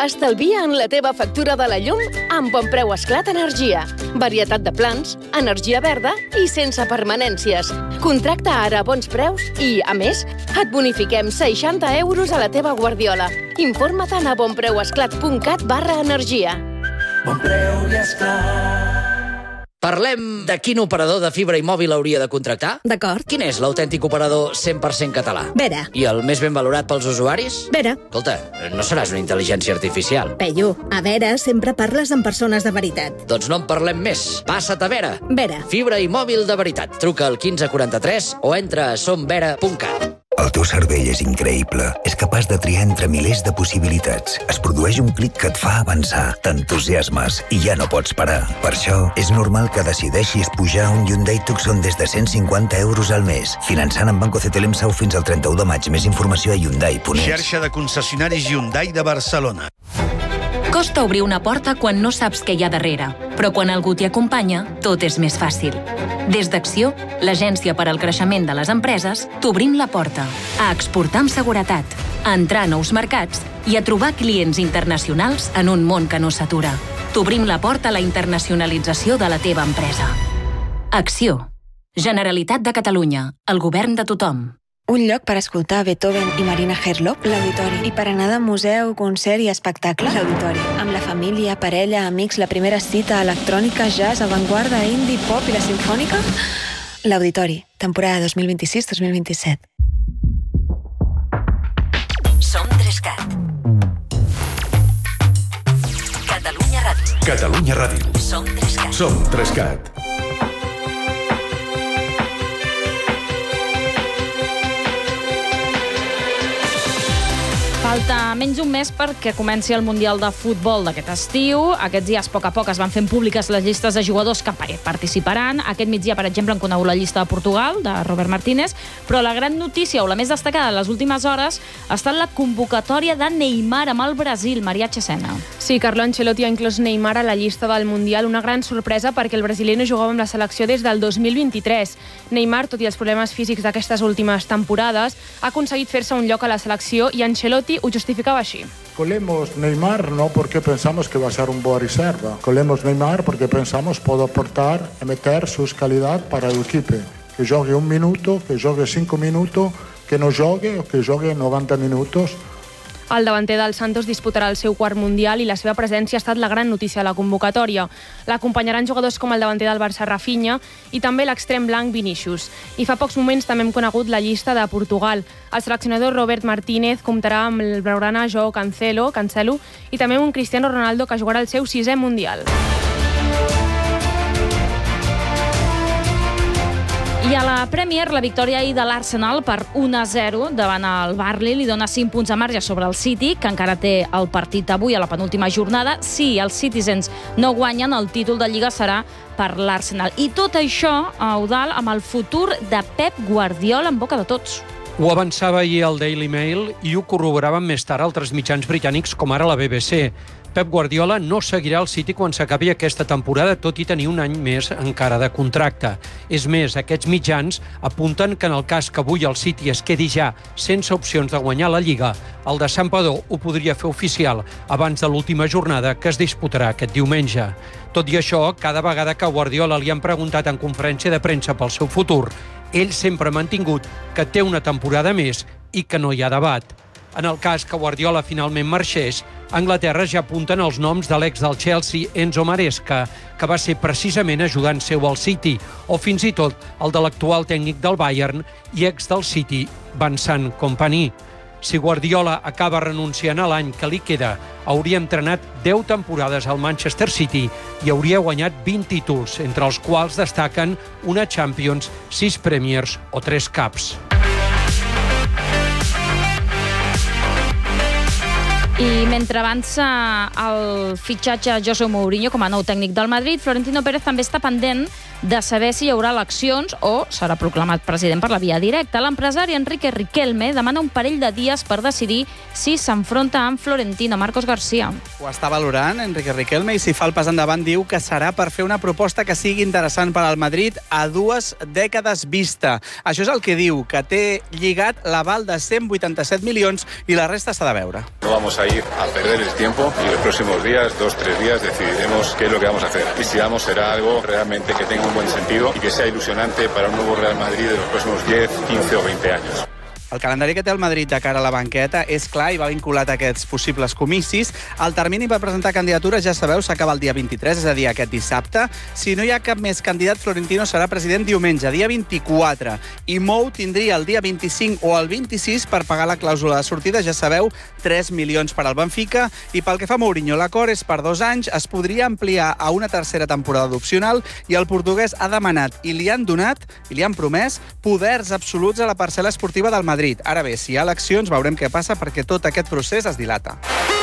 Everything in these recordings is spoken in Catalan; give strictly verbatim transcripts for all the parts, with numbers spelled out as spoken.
Estalvia en la teva factura de la llum amb Bon Preu Esclat Energia. Varietat de plans, energia verda i sense permanències. Contracta ara a bons preus i, a més, et bonifiquem seixanta euros a la teva guardiola. Informa't a bonpreuesclat punt cat barra energia. Bon Preu i Esclat. Parlem de quin operador de fibra i mòbil hauria de contractar? D'acord. Quin és l'autèntic operador cent per cent català? Vera. I el més ben valorat pels usuaris? Vera. Escolta, no seràs una intel·ligència artificial. Peyu, a Vera sempre parles amb persones de veritat. Doncs no en parlem més. Passa't a Vera. Vera. Fibra i mòbil de veritat. Truca al quinze quaranta-tres o entra a som vera punt cat. El teu cervell és increïble. És capaç de triar entre milers de possibilitats. Es produeix un clic que et fa avançar. T'entusiasmes i ja no pots parar. Per això, és normal que decideixis pujar un Hyundai Tucson des de cent cinquanta euros al mes. Finançant amb Banco Cetelem Sau fins al trenta-u de maig. Més informació a Hyundai punt es. Xarxa de concessionaris Hyundai de Barcelona. Costa obrir una porta quan no saps què hi ha darrere, però quan algú t'hi acompanya, tot és més fàcil. Des d'Acció, l'agència per al creixement de les empreses, t'obrim la porta a exportar amb seguretat, a entrar a nous mercats i a trobar clients internacionals en un món que no s'atura. T'obrim la porta a la internacionalització de la teva empresa. Acció. Generalitat de Catalunya. El govern de tothom. Un lloc per escoltar Beethoven i Marina Herlop, l'Auditori. I per anar de museu, concert i espectacle, l'Auditori. Amb la família, parella, amics, la primera cita, electrònica, jazz, avantguarda, indie, pop i la sinfònica, l'Auditori. Temporada dos mil vint-i-sis dos mil vint-i-set. Som tres cat. Catalunya Ràdio. Catalunya Ràdio. Som tres cat. Som tres cat. Falta menys d'un mes perquè comenci el Mundial de Futbol d'aquest estiu. Aquests dies, a poc a poc, es van fent públiques les llistes de jugadors que participaran. Aquest migdia, per exemple, han conegut la llista de Portugal, de Robert Martínez, però la gran notícia, o la més destacada de les últimes hores, ha estat la convocatòria de Neymar amb el Brasil. Maria Chesena. Sí, Carlo Ancelotti ha inclòs Neymar a la llista del Mundial, una gran sorpresa perquè el brasiler no jugava amb la selecció des del dos mil vint-i-tres. Neymar, tot i els problemes físics d'aquestes últimes temporades, ha aconseguit fer-se un lloc a la selecció i Ancelotti ho justificava així. Colemos Neymar no porque pensamos que va a ser un boa reserva. Colemos Neymar porque pensamos puede aportar y meter sus calidad para el equipo. Que jogue un minuto, que jogue cinco minutos, que no jogue o que jogue noventa minutos. El davanter del Santos disputarà el seu quart Mundial i la seva presència ha estat la gran notícia de la convocatòria. L'acompanyaran jugadors com el davanter del Barça Rafinha i també l'extrem blanc Vinícius. I fa pocs moments també hem conegut la llista de Portugal. El seleccionador Robert Martínez comptarà amb el blaugrana João Cancelo, Cancelo i també amb un Cristiano Ronaldo que jugarà el seu sisè Mundial. I a la Premier, la victòria ahir de l'Arsenal per un a zero davant el Burnley li dona cinc punts de marge sobre el City, que encara té el partit avui a la penúltima jornada. Si els Citizens no guanyen, el títol de Lliga serà per l'Arsenal. I tot això, Eudald, amb el futur de Pep Guardiola en boca de tots. Ho avançava ahir el Daily Mail i ho corroboraven més tard altres mitjans britànics com ara la B B C. Pep Guardiola no seguirà al City quan s'acabi aquesta temporada, tot i tenir un any més encara de contracte. És més, aquests mitjans apunten que en el cas que avui el City es quedi ja sense opcions de guanyar la Lliga, el de Santpedor ho podria fer oficial abans de l'última jornada que es disputarà aquest diumenge. Tot i això, cada vegada que a Guardiola li han preguntat en conferència de premsa pel seu futur, ell sempre ha mantingut que té una temporada més i que no hi ha debat. En el cas que Guardiola finalment marxés, a Anglaterra ja apunten els noms de l'ex del Chelsea, Enzo Maresca, que va ser precisament ajudant seu al City, o fins i tot el de l'actual tècnic del Bayern i ex del City, Vincent Kompany. Si Guardiola acaba renunciant a l'any que li queda, hauria entrenat deu temporades al Manchester City i hauria guanyat vint títols, entre els quals destaquen una Champions, sis Premiers o tres Cups. I mentre avança el fitxatge de José Mourinho com a nou tècnic del Madrid, Florentino Pérez també està pendent de saber si hi haurà eleccions o serà proclamat president per la via directa. L'empresari Enrique Riquelme demana un parell de dies per decidir si s'enfronta amb Florentino. Marcos García. Ho està valorant Enrique Riquelme i si fa el pas endavant diu que serà per fer una proposta que sigui interessant per al Madrid a dues dècades vista. Això és el que diu, que té lligat l'aval de cent vuitanta-set milions i la resta s'ha de veure. No vamos a a ir a perder el tiempo y los próximos días, dos, tres días, decidiremos qué es lo que vamos a hacer. Y si vamos, será algo realmente que tenga un buen sentido y que sea ilusionante para un nuevo Real Madrid de los próximos diez, quince o veinte años. El calendari que té el Madrid de cara a la banqueta és clar i va vinculat a aquests possibles comicis. El termini per presentar candidatures, ja sabeu, s'acaba el dia vint-i-tres, és a dir, aquest dissabte. Si no hi ha cap més candidat, Florentino serà president diumenge, dia vint-i-quatre. I Mou tindria el dia vint-i-cinc o el vint-i-sis per pagar la clàusula de sortida, ja sabeu, tres milions per al Benfica. I pel que fa a Mourinho, l'acord és per dos anys, es podria ampliar a una tercera temporada opcional i el portuguès ha demanat i li han donat, i li han promès, poders absoluts a la parcel·la esportiva del Madrid. Ara bé, si hi ha eleccions, veurem què passa perquè tot aquest procés es dilata.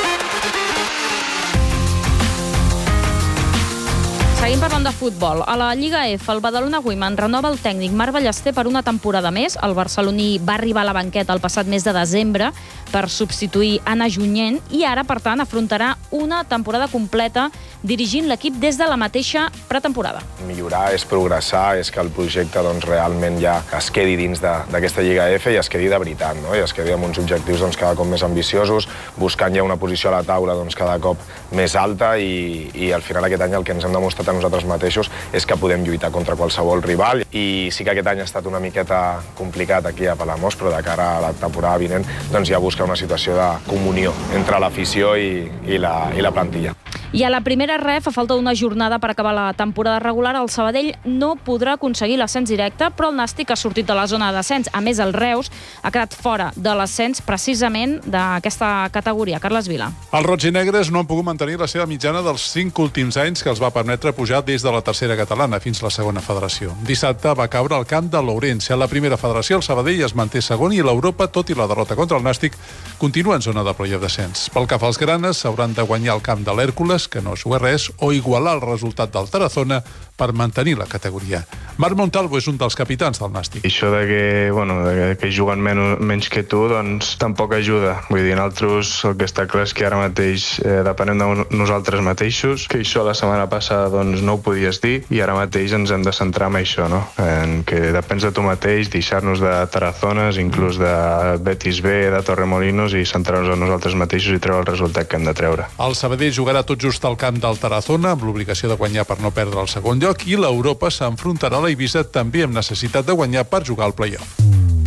Seguim parlant de futbol. A la Lliga F, el Badalona Women renova el tècnic Marc Ballester per una temporada més. El barceloní va arribar a la banqueta el passat mes de desembre per substituir Anna Junyent i ara, per tant, afrontarà una temporada completa dirigint l'equip des de la mateixa pretemporada. Millorar és progressar, és que el projecte doncs, realment ja es quedi dins d'aquesta Lliga F i es quedi de veritat, no? I es quedi amb uns objectius doncs, cada cop més ambiciosos, buscant ja una posició a la taula doncs, cada cop més alta i, i al final aquest any el que ens hem demostrat a nosaltres mateixos és que podem lluitar contra qualsevol rival i sí que aquest any ha estat una miqueta complicat aquí a Palamós, però de cara a la temporada vinent doncs ja busca una situació de comunió entre l'afició i, i, la, i la plantilla. I a la primera ref, a falta d'una jornada per acabar la temporada regular, el Sabadell no podrà aconseguir l'ascens directe, però el Nàstic ha sortit de la zona de descens. A més, el Reus ha quedat fora de l'ascens precisament d'aquesta categoria. Carles Vila. Els roig i negres no han pogut mantenir la seva mitjana dels cinc últims anys que els va permetre pujar des de la tercera catalana fins a la segona federació. Dissabte va caure al camp de l'Ourense. A la primera federació, el Sabadell es manté segon i l'Europa, tot i la derrota contra el Nàstic, continua en zona de play-off descens. Pel que fa als granes, s'hauran de guanyar el camp de l'Hèrcules, que no juga res, o igualar el resultat del Tarazona per mantenir la categoria. Marc Montalvo és un dels capitans del Nàstic. Això de que, bueno, de que juguen menys, menys que tu, doncs tampoc ajuda. Vull dir, nosaltres el que està clar és que ara mateix eh, depenem de nosaltres mateixos, que això la setmana passada doncs, no ho podies dir, i ara mateix ens hem de centrar en això, no? En que depens de tu mateix, deixar-nos de Tarazones, inclús de Betis B, de Torremolinos, i centrar-nos en nosaltres mateixos i treure el resultat que hem de treure. El Sabadell jugarà tot just al camp del Tarazona, amb l'obligació de guanyar per no perdre el segon lloc, i l'Europa s'enfrontarà a la Eivissa també amb necessitat de guanyar per jugar al play-off.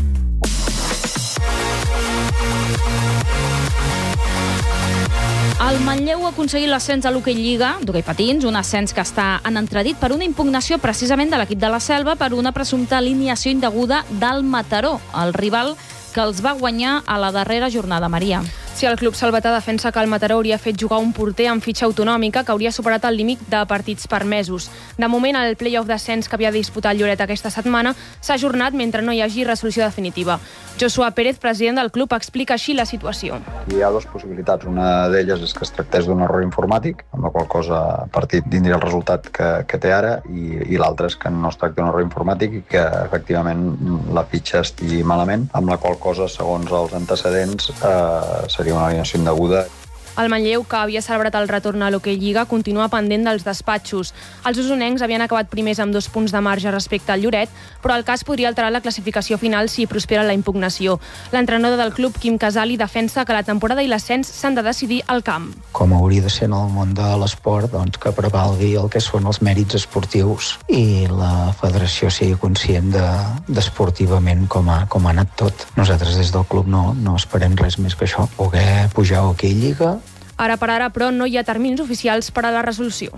El Manlleu ha aconseguit l'ascens a l'Hockey Lliga d'hoquei patins, un ascens que està en entredit per una impugnació precisament de l'equip de la Selva per una presumpta alineació indeguda del Mataró, el rival que els va guanyar a la darrera jornada. Maria. Si el club salvatà defensa que el Mataró hauria fet jugar un porter amb fitxa autonòmica que hauria superat el límit de partits permesos. De moment, el play-off d'ascens que havia de disputar el Lloret aquesta setmana s'ha ajornat mentre no hi hagi resolució definitiva. Josué Pérez, president del club, explica així la situació. Hi ha dues possibilitats. Una d'elles és que es tractés d'un error informàtic, amb la qual cosa el partit tindria el resultat que, que té ara, i, i l'altra és que no es tracta d'un error informàtic i que efectivament la fitxa estigui malament, amb la qual cosa, segons els antecedents, eh, seria una alineació indeguda. El Manlleu, que havia celebrat el retorn a l'Hockey Lliga, continua pendent dels despatxos. Els usonencs havien acabat primers amb dos punts de marge respecte al Lloret, però el cas podria alterar la classificació final si prospera la impugnació. L'entrenador del club, Quim Casali, defensa que la temporada i l'ascens s'han de decidir al camp. Com hauria de ser en el món de l'esport, doncs que prevalgui el que són els mèrits esportius i la federació sigui conscient de, d'esportivament com ha, com ha anat tot. Nosaltres des del club no, no esperem res més que això, poder pujar a Hockey Lliga. Ara per ara, però, no hi ha terminis oficials per a la resolució.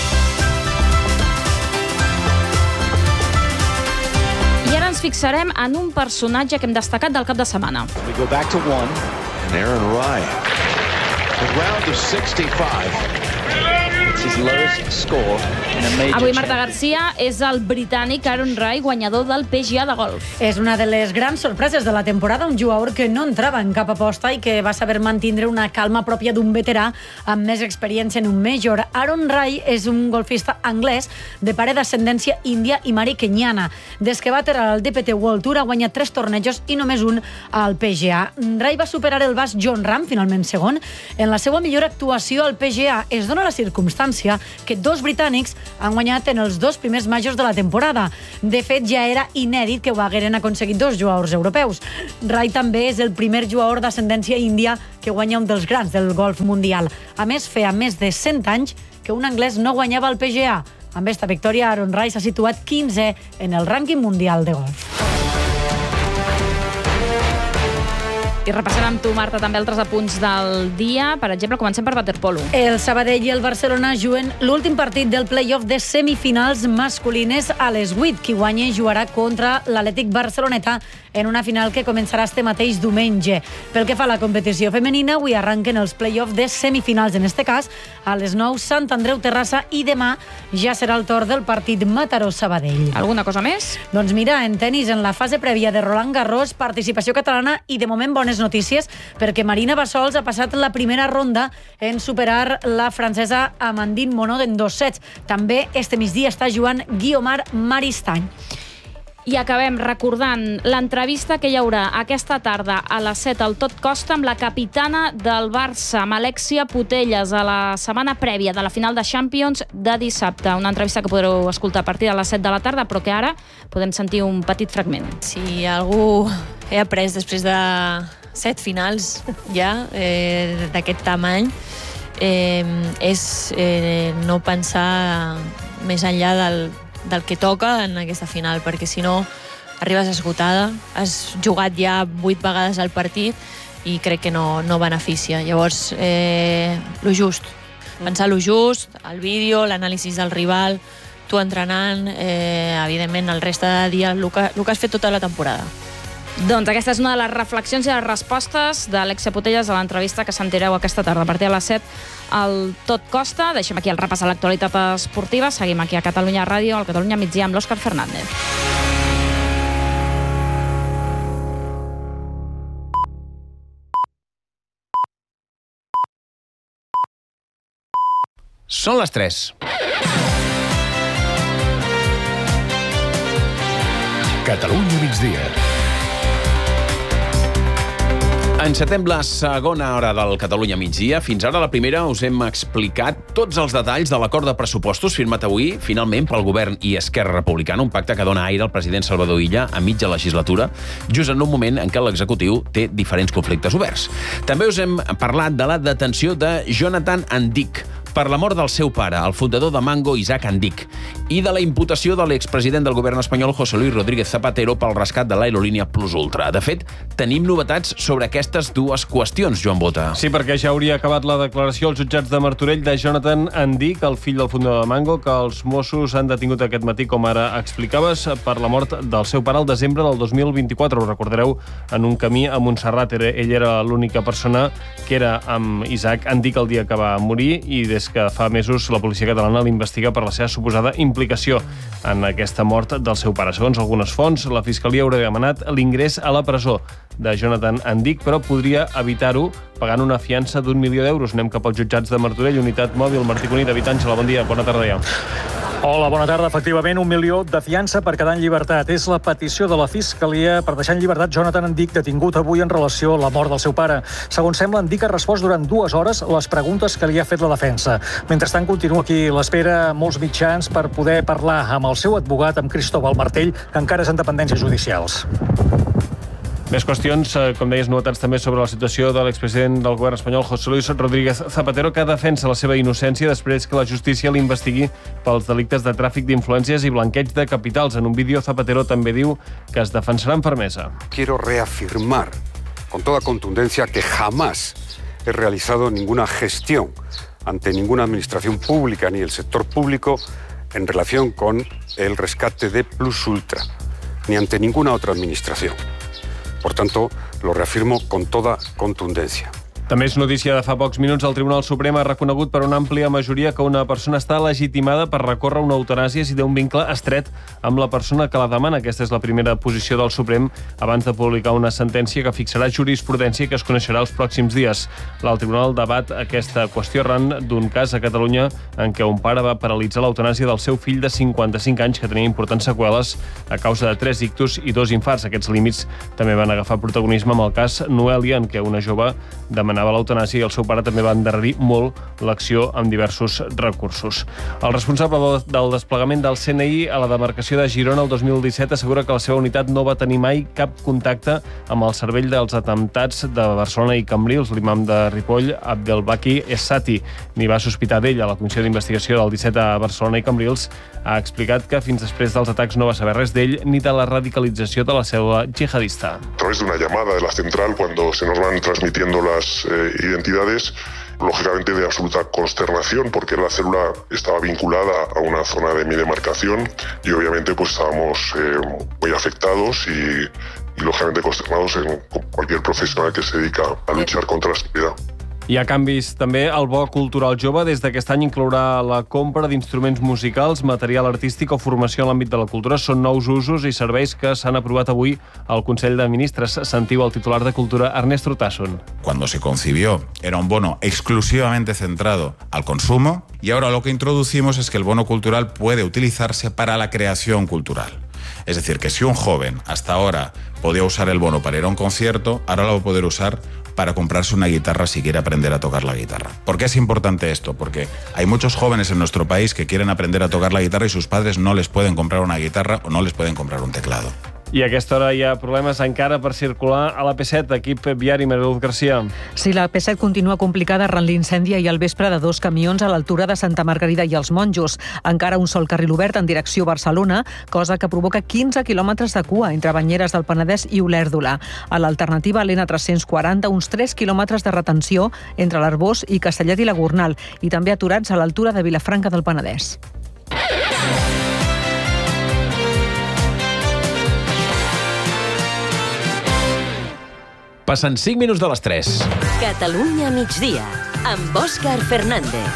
I ara ens fixarem en un personatge que hem destacat del cap de setmana. We go back to one, and Aaron Ryan. The round of sixty-five. Avui Marta Garcia és el britànic Aaron Rai, guanyador del P G A de golf. És una de les grans sorpreses de la temporada, un jugador que no entrava en cap aposta i que va saber mantindre una calma pròpia d'un veterà amb més experiència en un major. Aaron Rai és un golfista anglès de pare d'ascendència índia i mare kenyana. Des que va aterrar al D P T World Tour ha guanyat tres tornejos i només un al P G A. Rai va superar el basc John Ram, finalment segon, en la seva millor actuació al P G A. Es dona la circumstància constància que dos britànics han guanyat en els dos primers majors de la temporada. De fet, ja era inèdit que ho hagueren aconseguit dos jugadors europeus. Rai també és el primer jugador d'ascendència índia que guanya un dels grans del golf mundial. A més, feia més de cent anys que un anglès no guanyava el P G A. Amb esta victòria, Aaron Rai s'ha situat quinzè en el rànquing mundial de golf. I repassem amb tu, Marta, també altres apunts del dia. Per exemple, comencem per waterpolo. El Sabadell i el Barcelona juguen l'últim partit del play-off de semifinals masculines a les vuit. Qui guanyi jugarà contra l'Atlètic Barceloneta en una final que començarà este mateix diumenge. Pel que fa a la competició femenina, avui arranquen els play-off de semifinals. En este cas, a les nou, Sant Andreu Terrassa, i demà ja serà el torn del partit Mataró-Sabadell. Alguna cosa més? Doncs mira, en tenis, en la fase prèvia de Roland Garros, participació catalana i de moment bones notícies, perquè Marina Bassols ha passat la primera ronda en superar la francesa Amandine Monod en dos sets. També este migdia està jugant Guiomar Maristany. I acabem recordant l'entrevista que hi haurà aquesta tarda a les set al Tot Costa amb la capitana del Barça, amb Alexia Putellas, a la setmana prèvia de la final de Champions de dissabte. Una entrevista que podreu escoltar a partir de les set de la tarda, però que ara podem sentir un petit fragment. Si algú he après després de set finals ja eh, d'aquest tamany, eh, és eh, no pensar més enllà del del que toca en aquesta final, perquè si no arribes esgotada, has jugat ja vuit vegades al partit i crec que no, no beneficia. Llavors, eh, lo just, pensar lo just, el vídeo, l'anàlisi del rival, tu entrenant, eh, evidentment el reste de dia, el que, el que has fet tota la temporada. Doncs aquesta és una de les reflexions i les respostes d'Alexia Putellas a l'entrevista que sentireu aquesta tarda a partir de les set al Tot Costa. Deixem aquí el repàs a l'actualitat esportiva. Seguim aquí a Catalunya Ràdio, al Catalunya Migdia, amb l'Òscar Fernández. Són les tres. Catalunya Migdia. Encetem la segona hora del Catalunya Migdia. Fins ara, la primera, us hem explicat tots els detalls de l'acord de pressupostos firmat avui, finalment, pel Govern i Esquerra Republicana, un pacte que dona aire al president Salvador Illa a mitja legislatura, just en un moment en què l'executiu té diferents conflictes oberts. També us hem parlat de la detenció de Jonathan Andic, per la mort del seu pare, el fundador de Mango, Isaac Andic, i de la imputació de l'expresident del govern espanyol, José Luis Rodríguez Zapatero, pel rescat de l'aerolínia Plus Ultra. De fet, tenim novetats sobre aquestes dues qüestions, Joan Bota. Sí, perquè ja hauria acabat la declaració als jutjats de Martorell de Jonathan Andic, el fill del fundador de Mango, que els Mossos han detingut aquest matí, com ara explicaves, per la mort del seu pare el desembre del dos mil vint-i-quatre. Ho recordareu, en un camí a Montserrat. Ell era l'única persona que era amb Isaac Andic el dia que va morir, i des que fa mesos la policia catalana l'investiga per la seva suposada implicació en aquesta mort del seu pare. Segons algunes fonts, la Fiscalia hauria demanat l'ingrés a la presó de Jonathan Andic, però podria evitar-ho pagant una fiança d'un milió d'euros. Anem cap als jutjats de Martorell, unitat mòbil. Martí Cunit, Habitàngela, bon dia, bona tarda ja. Hola, bona tarda. Efectivament, un milió de fiança per quedar en llibertat. És la petició de la Fiscalia per deixar en llibertat Jonathan Andic, detingut avui en relació a la mort del seu pare. Segons sembla, Andic ha respost durant dues hores les preguntes que li ha fet la defensa. Mentrestant, continua aquí l'espera molts mitjans per poder parlar amb el seu advocat, amb Cristóbal Martell, que encara és en dependències judicials. Més qüestions, com deies, novetats també sobre la situació de l'expresident del govern espanyol, José Luis Rodríguez Zapatero, que defensa la seva innocència després que la justícia l'investigui pels delictes de tràfic d'influències i blanqueig de capitals. En un vídeo, Zapatero també diu que es defensarà amb fermesa. Quiero reafirmar con toda contundencia que jamás he realizado ninguna gestión ante ninguna administración pública ni el sector público en relación con el rescate de Plus Ultra, ni ante ninguna otra administración. Por tanto, lo reafirmo con toda contundencia. També és notícia de fa pocs minuts. El Tribunal Suprem ha reconegut per una àmplia majoria que una persona està legitimada per recórrer una eutanàsia si té un vincle estret amb la persona que la demana. Aquesta és la primera posició del Suprem abans de publicar una sentència que fixarà jurisprudència que es coneixerà els pròxims dies. El Tribunal debat aquesta qüestió arran d'un cas a Catalunya en què un pare va paralitzar l'eutanàsia del seu fill de cinquanta-cinc anys que tenia importants seqüeles a causa de tres ictus i dos infarts. Aquests límits també van agafar protagonisme amb el cas Noelia, en què una jove demanava demanava l'eutanàsia i el seu pare també va endarrerir molt l'acció amb diversos recursos. El responsable del desplegament del C N I a la demarcació de Girona el dos mil disset assegura que la seva unitat no va tenir mai cap contacte amb el cervell dels atemptats de Barcelona i Cambrils. L'imam de Ripoll, Abdelbaki Essati, ni va sospitar d'ell. A la Comissió d'Investigació del disset a Barcelona i Cambrils ha explicat que fins després dels atacs no va saber res d'ell ni de la radicalització de la cèl·lula jihadista. A través de una llamada de la central, cuando se nos van transmitiendo las eh, identidades, lógicamente de absoluta consternación, porque la célula estaba vinculada a una zona de mi demarcación y obviamente pues estábamos eh, muy afectados y, y lógicamente consternados en cualquier profesional que se dedica a luchar contra la seguridad. Hi ha canvis també. El Bo Cultural Jove des d'aquest any inclourà la compra d'instruments musicals, material artístic o formació en l'àmbit de la cultura. Són nous usos i serveis que s'han aprovat avui al Consell de Ministres. Sentiu el titular de Cultura, Ernest Urtasun. Cuando se concibió era un bono exclusivamente centrado al consumo y ahora lo que introducimos es que el bono cultural puede utilizarse para la creación cultural. Es decir, que si un joven hasta ahora podía usar el bono para ir a un concierto, ahora lo va a poder usar para comprarse una guitarra si quiere aprender a tocar la guitarra. ¿Por qué es importante esto? Porque hay muchos jóvenes en nuestro país que quieren aprender a tocar la guitarra y sus padres no les pueden comprar una guitarra o no les pueden comprar un teclado. I a aquesta hora hi ha problemes encara per circular a la P set. Equip viari, Mariluz Garcia. Sí, la P set continua complicada arran l'incendi i al vespre de dos camions a l'altura de Santa Margarida i els Monjos. Encara un sol carril obert en direcció Barcelona, cosa que provoca quinze quilòmetres de cua entre Banyeres del Penedès i Olèrdola. A l'alternativa, l'N tres-cents quaranta, uns tres quilòmetres de retenció entre l'Arbós i Castellet i la Gornal, i també aturats a l'altura de Vilafranca del Penedès. Passen cinc minuts de les tres. Catalunya migdia, amb Òscar Fernández.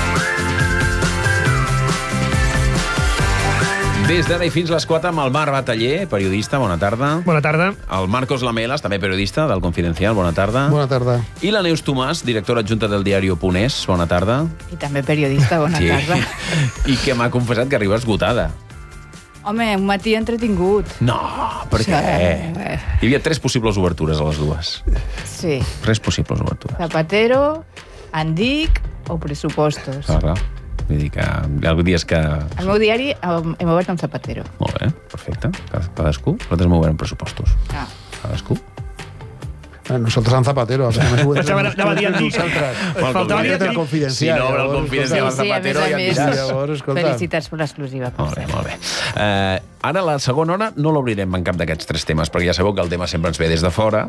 Des d'ara i fins les quatre amb el Marc Bataller, periodista, bona tarda. Bona tarda. El Marcos Lamelas, també periodista del Confidencial, bona tarda. Bona tarda. I la Neus Tomàs, directora adjunta del diari Punès, bona tarda. I també periodista, bona sí. tarda. I que m'ha confessat que arriba esgotada. Home, un matí entretingut. No, per sí, què? Eh. Hi havia tres possibles obertures a les dues. Sí. Tres possibles obertures. Zapatero, Andic o pressupostos. Clar, clar. Vull dir que hi ha dies que... El meu diari hem obert amb Zapatero. Molt bé, perfecte. Cadascú. Nosaltres hem obert amb pressupostos. Ah. Cadascú. Nosotros en Zapatero. O sea, Anava a dir Andic. Faltava dir el Confidencial. Si no obre el Confidencial en Zapatero, ja em diràs. Felicitats per l'exclusiva. Molt bé, molt bé. Uh, ara, la segona hora, no l'obrirem en cap d'aquests tres temes, perquè ja sabeu que el tema sempre ens ve des de fora.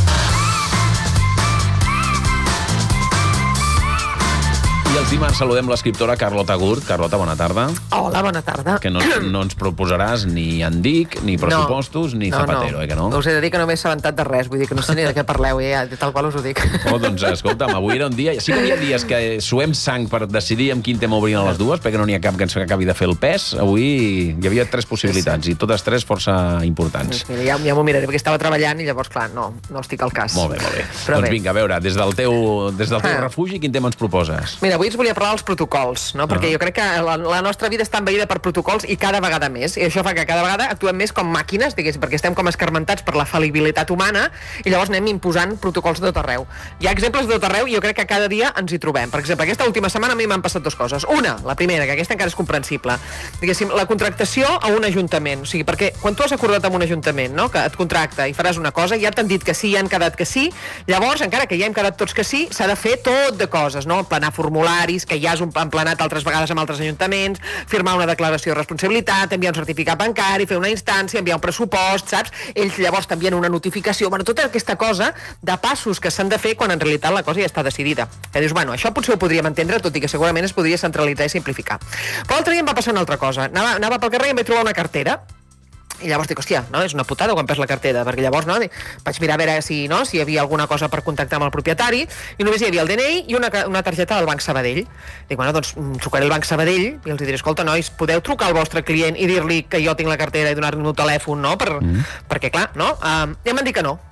I els dimarts saludem l'escriptora Carlota Gurt. Carlota, bona tarda. Hola, bona tarda. Que no, no ens proposaràs ni Andic, ni pressupostos, no, ni Zapatero, no, no. eh, que no? Us he de dir que no m'he assabentat de res, vull dir que no sé ni de què parleu, ja, tal qual us ho dic. Oh, doncs, escolta'm, avui era un dia... Sí que hi ha dies que suem sang per decidir amb quin tema obrin a les dues, perquè no n'hi ha cap que ens acabi de fer el pes. Avui hi havia tres possibilitats, sí, sí. I totes tres força importants. Sí, ja, ja m'ho miraré, perquè estava treballant i llavors, clar, no, no estic al cas. Molt bé, molt bé. Però doncs bé. Vinga, a veure, des del teu, des del teu ah. refugi, quin tema ens proposes? Mira, avui ens volia parlar dels protocols, no? Perquè uh-huh. jo crec que la, la nostra vida està envaïda per protocols i cada vegada més. I això fa que cada vegada actuem més com màquines, diguéssim, perquè estem com escarmentats per la fal·libilitat humana i llavors anem imposant protocols de tot arreu. Hi ha exemples de tot arreu i jo crec que cada dia ens hi trobem. Per exemple, aquesta última setmana a mi m'han passat dues coses. Una, la primera, que aquesta encara és comprensible. Diguéssim, la contractació a un ajuntament. O sigui, perquè quan tu has acordat amb un ajuntament, no?, que et contracta i faràs una cosa, ja t'han dit que sí, ja han quedat que sí, llavors, encara que ja hem quedat tots que sí, s'ha de fer tot de coses, no? Planar formularis, que ja has emplenat altres vegades amb altres ajuntaments, firmar una declaració de responsabilitat, enviar un certificat bancari, fer una instància, enviar un pressupost, saps? Ells llavors t'envien una notificació, bueno, tota aquesta cosa de passos que s'han de fer quan en realitat la cosa ja està decidida. Que dius, bueno, això potser ho podríem entendre, tot i que segurament es podria centralitzar i simplificar. Però l'altre dia em va passar una altra cosa. Anava, anava pel carrer i em vaig trobar una cartera. I llavors dic, hòstia, no? És una putada quan perds la cartera, perquè llavors, no? Vaig mirar a veure si, no? si hi havia alguna cosa per contactar amb el propietari i només hi havia el D N I i una, una targeta del Banc Sabadell. Dic, bueno, doncs trucaré al Banc Sabadell i els diré, escolta, nois, podeu trucar al vostre client i dir-li que jo tinc la cartera i donar-li un telèfon, no? Per, mm. Perquè, clar, no? Um, ja m'han dit que no.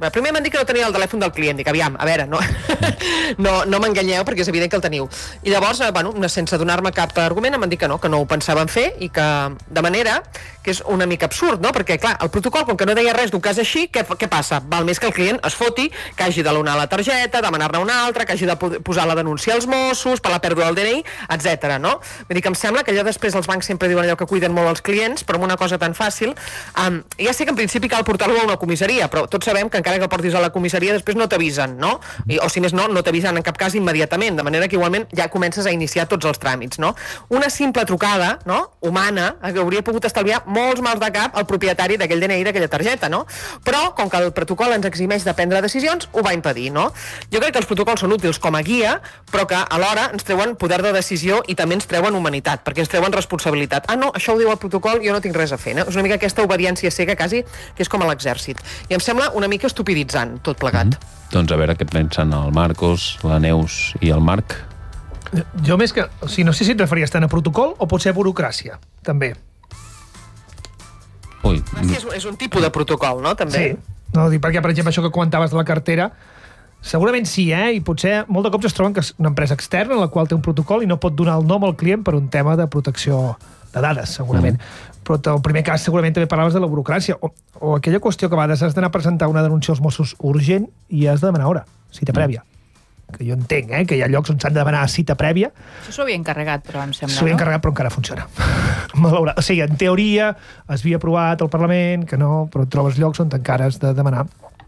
Primer m'han dit que no tenia el telèfon del client. Dic, aviam, a veure, no, no, no m'enganyeu perquè és evident que el teniu. I llavors, bueno, sense donar-me cap argument, em van dir que no, que no ho pensaven fer i que, de manera que és una mica absurd, no? Perquè, clar, el protocol, com que no deia res d'un cas així, què, què passa? Val més que el client es foti, que hagi de donar la targeta, demanar-ne una altra, que hagi de posar la denúncia als Mossos per la pèrdua del D N I, etcètera. No? Vull dir que em sembla que allò després els bancs sempre diuen allò que cuiden molt els clients, però amb una cosa tan fàcil, um, ja sé que en principi cal portar-lo a una comissaria, però tots sabem que encara que el portis a la comissaria després no t'avisen, no? I, o si més no, no t'avisen en cap cas immediatament, de manera que igualment ja comences a iniciar tots els tràmits, no? Una simple trucada, no?, humana, hauria pogut estalviar molts mals de cap al propietari d'aquell D N I d'aquella targeta, no? Però, com que el protocol ens eximeix de prendre decisions, ho va impedir, no? Jo crec que els protocols són útils com a guia, però que alhora ens treuen poder de decisió i també ens treuen humanitat, perquè ens treuen responsabilitat. Ah, no, això ho diu el protocol, jo no tinc res a fer, no? És una mica aquesta obediència cega, quasi, que és com a l'exèrcit. I em sembla una mica estupiditzant, tot plegat. Mm-hmm. Doncs a veure què pensen el Marcos, la Neus i el Marc. Jo més que... O sigui, no sé si et referies tant a protocol o potser a burocràcia, també. Ui. És, és un tipus de protocol, no? També. Sí. No, dic perquè, per exemple, això que comentaves de la cartera, segurament sí, eh? I potser molt de cops es troben que és una empresa externa en la qual té un protocol i no pot donar el nom al client per un tema de protecció de dades, segurament. Mm. Però el primer cas segurament també parlaves de la burocràcia o, o aquella qüestió que a vegades has d'anar a presentar una denúncia als Mossos urgent i has de demanar hora, cita prèvia. Que jo entenc, eh, que hi ha llocs on s'han de demanar cita prèvia. Això s'ho havia encarregat, però em sembla, S'ho havia encarregat, però encara funciona. Malaurat. O sigui, en teoria es havia aprovat al Parlament, que no, però trobes llocs on encara has de demanar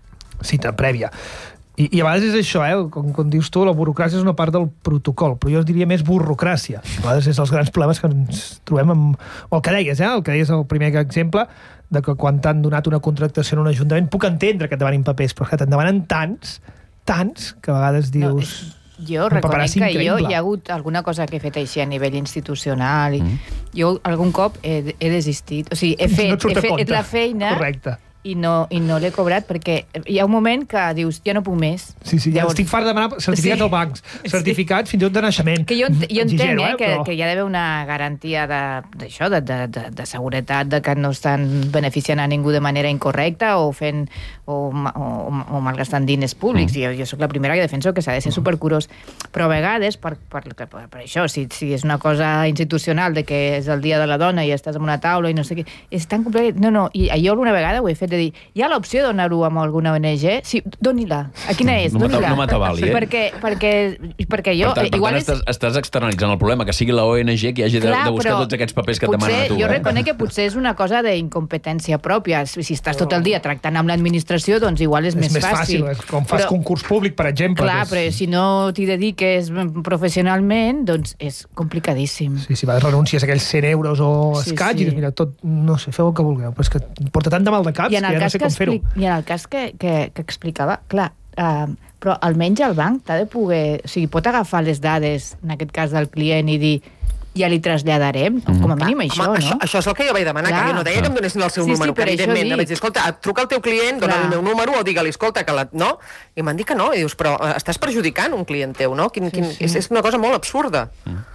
cita prèvia. I, i a vegades és això, eh, com, com dius tu, la burocràcia és una part del protocol, però jo diria més burocràcia. A vegades és els grans problemes que ens trobem amb... O el que deies, eh, el que deies el primer exemple, de que quan t'han donat una contractació en un ajuntament, puc entendre que et demanin papers, però que te'n demanen tants tants que a vegades dius... No, jo reconec que jo hi ha hagut alguna cosa que he fet així a nivell institucional i mm. jo algun cop he, he desistit. O sigui, he fet, no he fet la feina... Correcte. i no, i no l'he cobrat perquè hi ha un moment que dius, ja no puc més. Sí, sí, Llavors... estic fart de demanar certificats sí. al banc, certificats sí. fins i tot de naixement. Que jo, jo entenc eh, que, però... que hi ha d'haver una garantia d'això, de, de, de, de seguretat, de que no estan beneficiant a ningú de manera incorrecta o fent o, o, o malgastant diners públics. Mm. Jo, jo sóc la primera que defenso que s'ha de ser supercurós. Però a vegades, per, per, per, per això, si, si és una cosa institucional de que és el dia de la dona i estàs en una taula i no sé què, és tan complicat. No, no, i jo alguna vegada ho he fet de dir, hi ha l'opció de donar-ho amb alguna O N G? Sí, doni-la. A quina és? No m'atabali, eh? Perquè, perquè, perquè jo... Per tant, per igual tant estàs, estàs externalitzant el problema, que sigui la O N G que hagi de, Clar, de buscar tots aquests papers que et demanen a tu. Jo eh? reconec que potser és una cosa d'incompetència pròpia. Si estàs tot el dia tractant amb l'administració, doncs igual és, és més, més fàcil. fàcil. És com fas però, concurs públic, per exemple. Clar, és... però si no t'hi dediques professionalment, doncs és complicadíssim. Sí, si vas renuncies a aquells cent euros o sí, escaig, sí. i dius, mira, tot, no sé, feu el que vulgueu, però és que porta tant de mal de caps que ja no sé com fer-ho. I en el cas que, que, que explicava, clar, uh, però almenys el banc t'ha de poder... O sigui, pot agafar les dades, en aquest cas del client, i dir ja li traslladarem, mm-hmm. com a mínim ah, això, home, no? Això, això és el que jo vaig demanar, clar. Que jo no deia que em donessin el seu sí, número, sí, que evidentment vaig dir, escolta, truca al teu client, dona el meu número o digue-li, escolta, que la... no? I m'han dit que no, i dius, però estàs perjudicant un client teu, no? Quin, quin... Sí, sí. És, és una cosa molt absurda. Mm.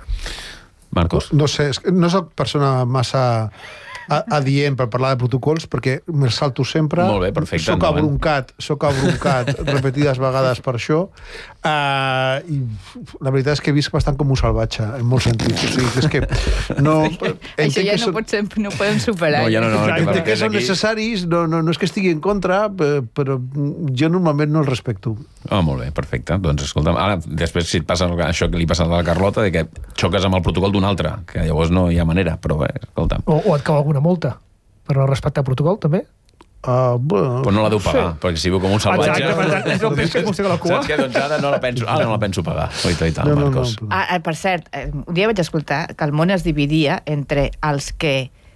Marcos. No, no sé, no soc persona massa... adient per parlar de protocols perquè me'ls salto sempre. Molt bé, perfecte. Soc abruncat, soc abruncat repetides vegades per això uh, i la veritat és que visc bastant com un salvatge en molts sentits. O sigui, és que no... Això ja no, són... pot ser, no podem superar. No, ja no, no, no, entenc que són necessaris, no, no, no és que estigui en contra, però jo normalment no els respecto. Oh, molt bé, perfecte. Doncs escolta'm, ara després si et passa això que li passa a la Carlota, de que xoques amb el protocol d'un altre, que llavors no hi ha manera, però bé, escolta'm. O, o et cau alguna multa per no respectar el protocol, també? Uh, bueno, però no la deu pagar, sí. perquè si viu com un salvatge... Exacte, exacte, és el peix que mossega la cua. Saps què? Doncs ara no la penso, ara no la penso pagar. Oita, oita, no, no, Marcos. No, no. Ah, per cert, un dia vaig escoltar que el món es dividia entre els que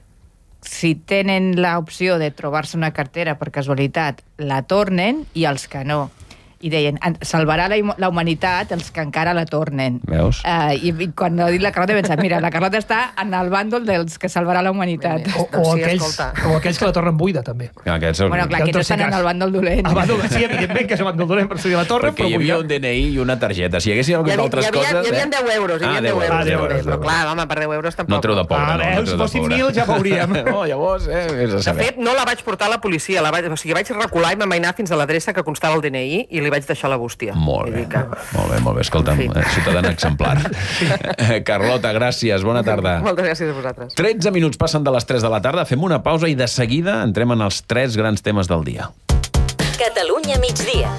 si tenen l'opció de trobar-se una cartera per casualitat la tornen i els que no. i deien, salvarà la, la humanitat els que encara la tornen. Veus? Uh, i, I quan ha dit la Carlota he pensat, mira, la Carlota està en el bàndol dels que salvarà la humanitat. O, o, aquells, o aquells que la tornen buida, també. Aquests... Bueno, clar, aquests estan en el bàndol dolent. El bàndol, sí, evidentment que és el bàndol dolent per seguir la torre, perquè hi havia un D N I i una targeta. Si hi haguessin algunes altres coses... Hi havia deu euros, hi havia deu euros. Ah, deu euros. Però clar, home, per deu euros tampoc. No treu de pobre, no. Ara, si fossin mil ja veuríem. No, llavors, eh, és a De saber. fet, no la vaig portar a la policia, la vaig, o sigui, vaig recular i m'amainar fins a l'adreça que constava el D N I i li vaig deixar la bústia. Molt bé, molt bé, molt bé. Escolta'm, ciutadana exemplar. Carlota, gràcies, bona tarda. Moltes gràcies a vosaltres. tretze minuts passen de les tres de la tarda, fem una pausa i de seguida entrem en els tres grans temes del dia. Catalunya migdia.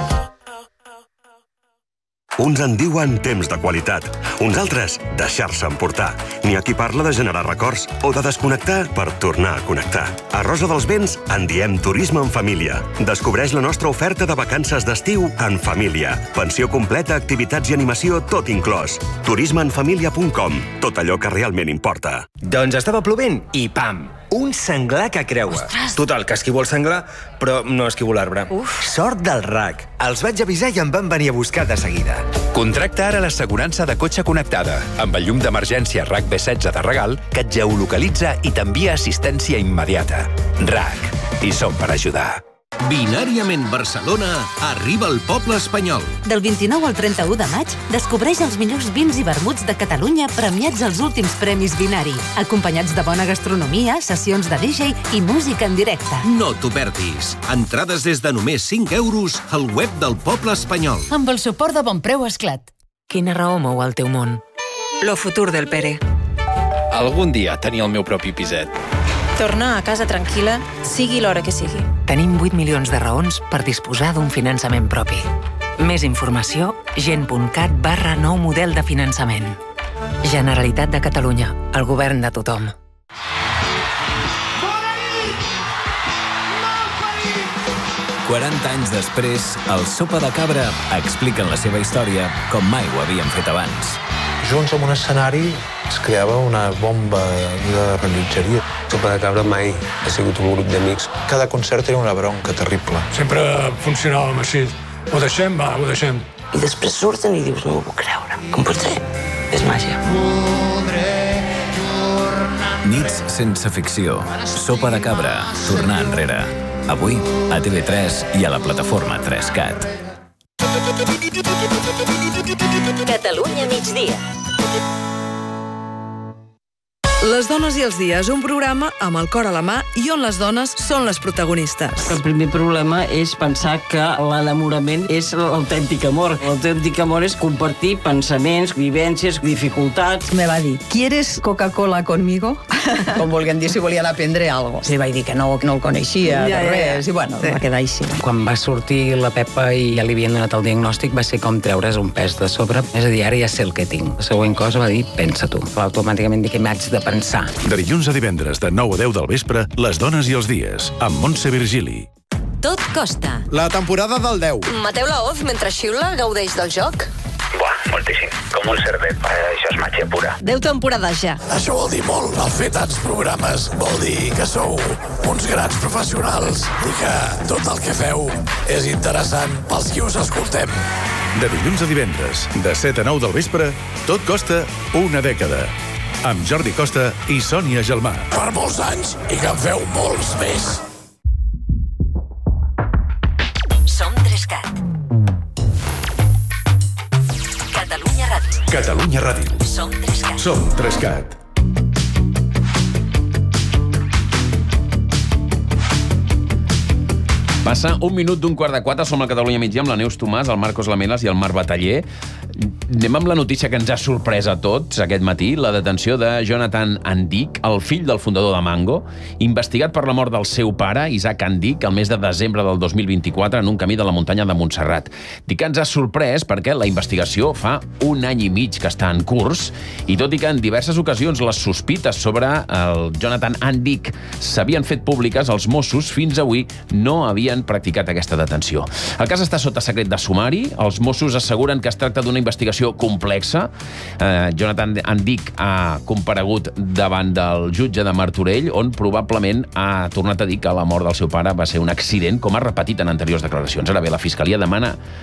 Uns en diuen temps de qualitat, uns altres deixar-se emportar. N'hi ha qui parla de generar records o de desconnectar per tornar a connectar. A Rosa dels Vents en diem turisme en família. Descobreix la nostra oferta de vacances d'estiu en família. Pensió completa, activitats i animació, tot inclòs. turisme en família punt com. Tot allò que realment importa. Doncs estava plovent i pam! Un senglar que creua. Ostres. Total, que esquivo el senglar, però no esquivo l'arbre. Sort del R A C. Els vaig avisar i em van venir a buscar de seguida. Contracta ara l'assegurança de cotxe connectada, amb el llum d'emergència R A C B setze de regal, que et geolocalitza i t'envia assistència immediata. R A C. I som per ajudar. Binàriament Barcelona arriba al poble espanyol. Del vint-i-nou al trenta-u de maig, descobreix els millors vins i vermuts de Catalunya premiats als últims Premis Binari, acompanyats de bona gastronomia, sessions de D J i música en directe. No t'ho perdis. Entrades des de només cinc euros al web del poble espanyol. Amb el suport de Bonpreu Esclat. Quina raó mou el teu món? Lo futur del Pere. Algun dia tenir el meu propi piset. Tornar a casa tranquil·la, sigui l'hora que sigui. Tenim vuit milions de raons per disposar d'un finançament propi. Més informació, gent.cat barra nou model de finançament. Generalitat de Catalunya, el govern de tothom. quaranta anys després, el Sopa de Cabra expliquen la seva història com mai ho havien fet abans. Junts en un escenari es creava una bomba de rellotgeria. Sopa de Cabra mai ha sigut un grup d'amics. Cada concert era una bronca terrible. Sempre funcionàvem així. Ho deixem, va, ho deixem. I després surten i dius, no ho puc creure. Com pot ser? És màgia. Nits sense ficció. Sopa de Cabra. Tornar enrere. Avui, a T V tres i a la plataforma tres cat. Catalunya migdia. Les dones i els dies, un programa amb el cor a la mà i on les dones són les protagonistes. El primer problema és pensar que l'enamorament és l'autèntic amor. L'autèntic amor és compartir pensaments, vivències, dificultats. Me va dir, ¿quieres Coca-Cola conmigo? Com volguem dir, si volien aprendre alguna cosa. Sí, vaig dir que no, que no el coneixia, Ja, de ja, res, ja. i bueno, Sí. va quedar així. Quan va sortir la Pepa i ja li havien donat el diagnòstic, va ser com treure's un pes de sobre. És a dir, ara ja sé el que tinc. La següent cosa va dir, pensa tu. Automàticament dic que m'haig de pensar. De dilluns a divendres, de nou a deu del vespre, Les dones i els dies, amb Montse Virgili. Tot costa. La temporada del deu. Mateu Laoz, mentre xiula, gaudeix del joc. Buah, moltíssim. Com un cerdet. Això és màgia pura. Deu temporades ja. Això vol dir molt. El fer tants programes vol dir que sou uns grans professionals i que tot el que feu és interessant pels qui us escoltem. De dilluns a divendres, de set a nou del vespre, tot costa una dècada. Amb Jordi Costa i Sònia Gelmà. Per molts anys i que en feu molts més. Som tres cat. Catalunya Ràdio. Catalunya Ràdio. Som tres cat. Som tres cat. Passa un minut d'un quart de quatre, som a Catalunya migdia amb la Neus Tomàs, el Marcos Lamelas i el Marc Bataller. Anem amb la notícia que ens ha sorprès a tots aquest matí, la detenció de Jonathan Andic, el fill del fundador de Mango, investigat per la mort del seu pare, Isaac Andic, el mes de desembre del dos mil vint-i-quatre en un camí de la muntanya de Montserrat. Dic que ens ha sorprès perquè la investigació fa un any i mig que està en curs i tot i que en diverses ocasions les sospites sobre el Jonathan Andic s'havien fet públiques, els Mossos fins avui no havien practicat aquesta detenció. El cas està sota secret de sumari, els Mossos asseguren que es tracta d'una investigació complexa. Eh, Jonathan Andic ha comparegut davant del jutge de Martorell, on probablement ha tornat a dir que la mort del seu pare va ser un accident, com ha repetit en anteriors declaracions. Ara bé, la Fiscalia demana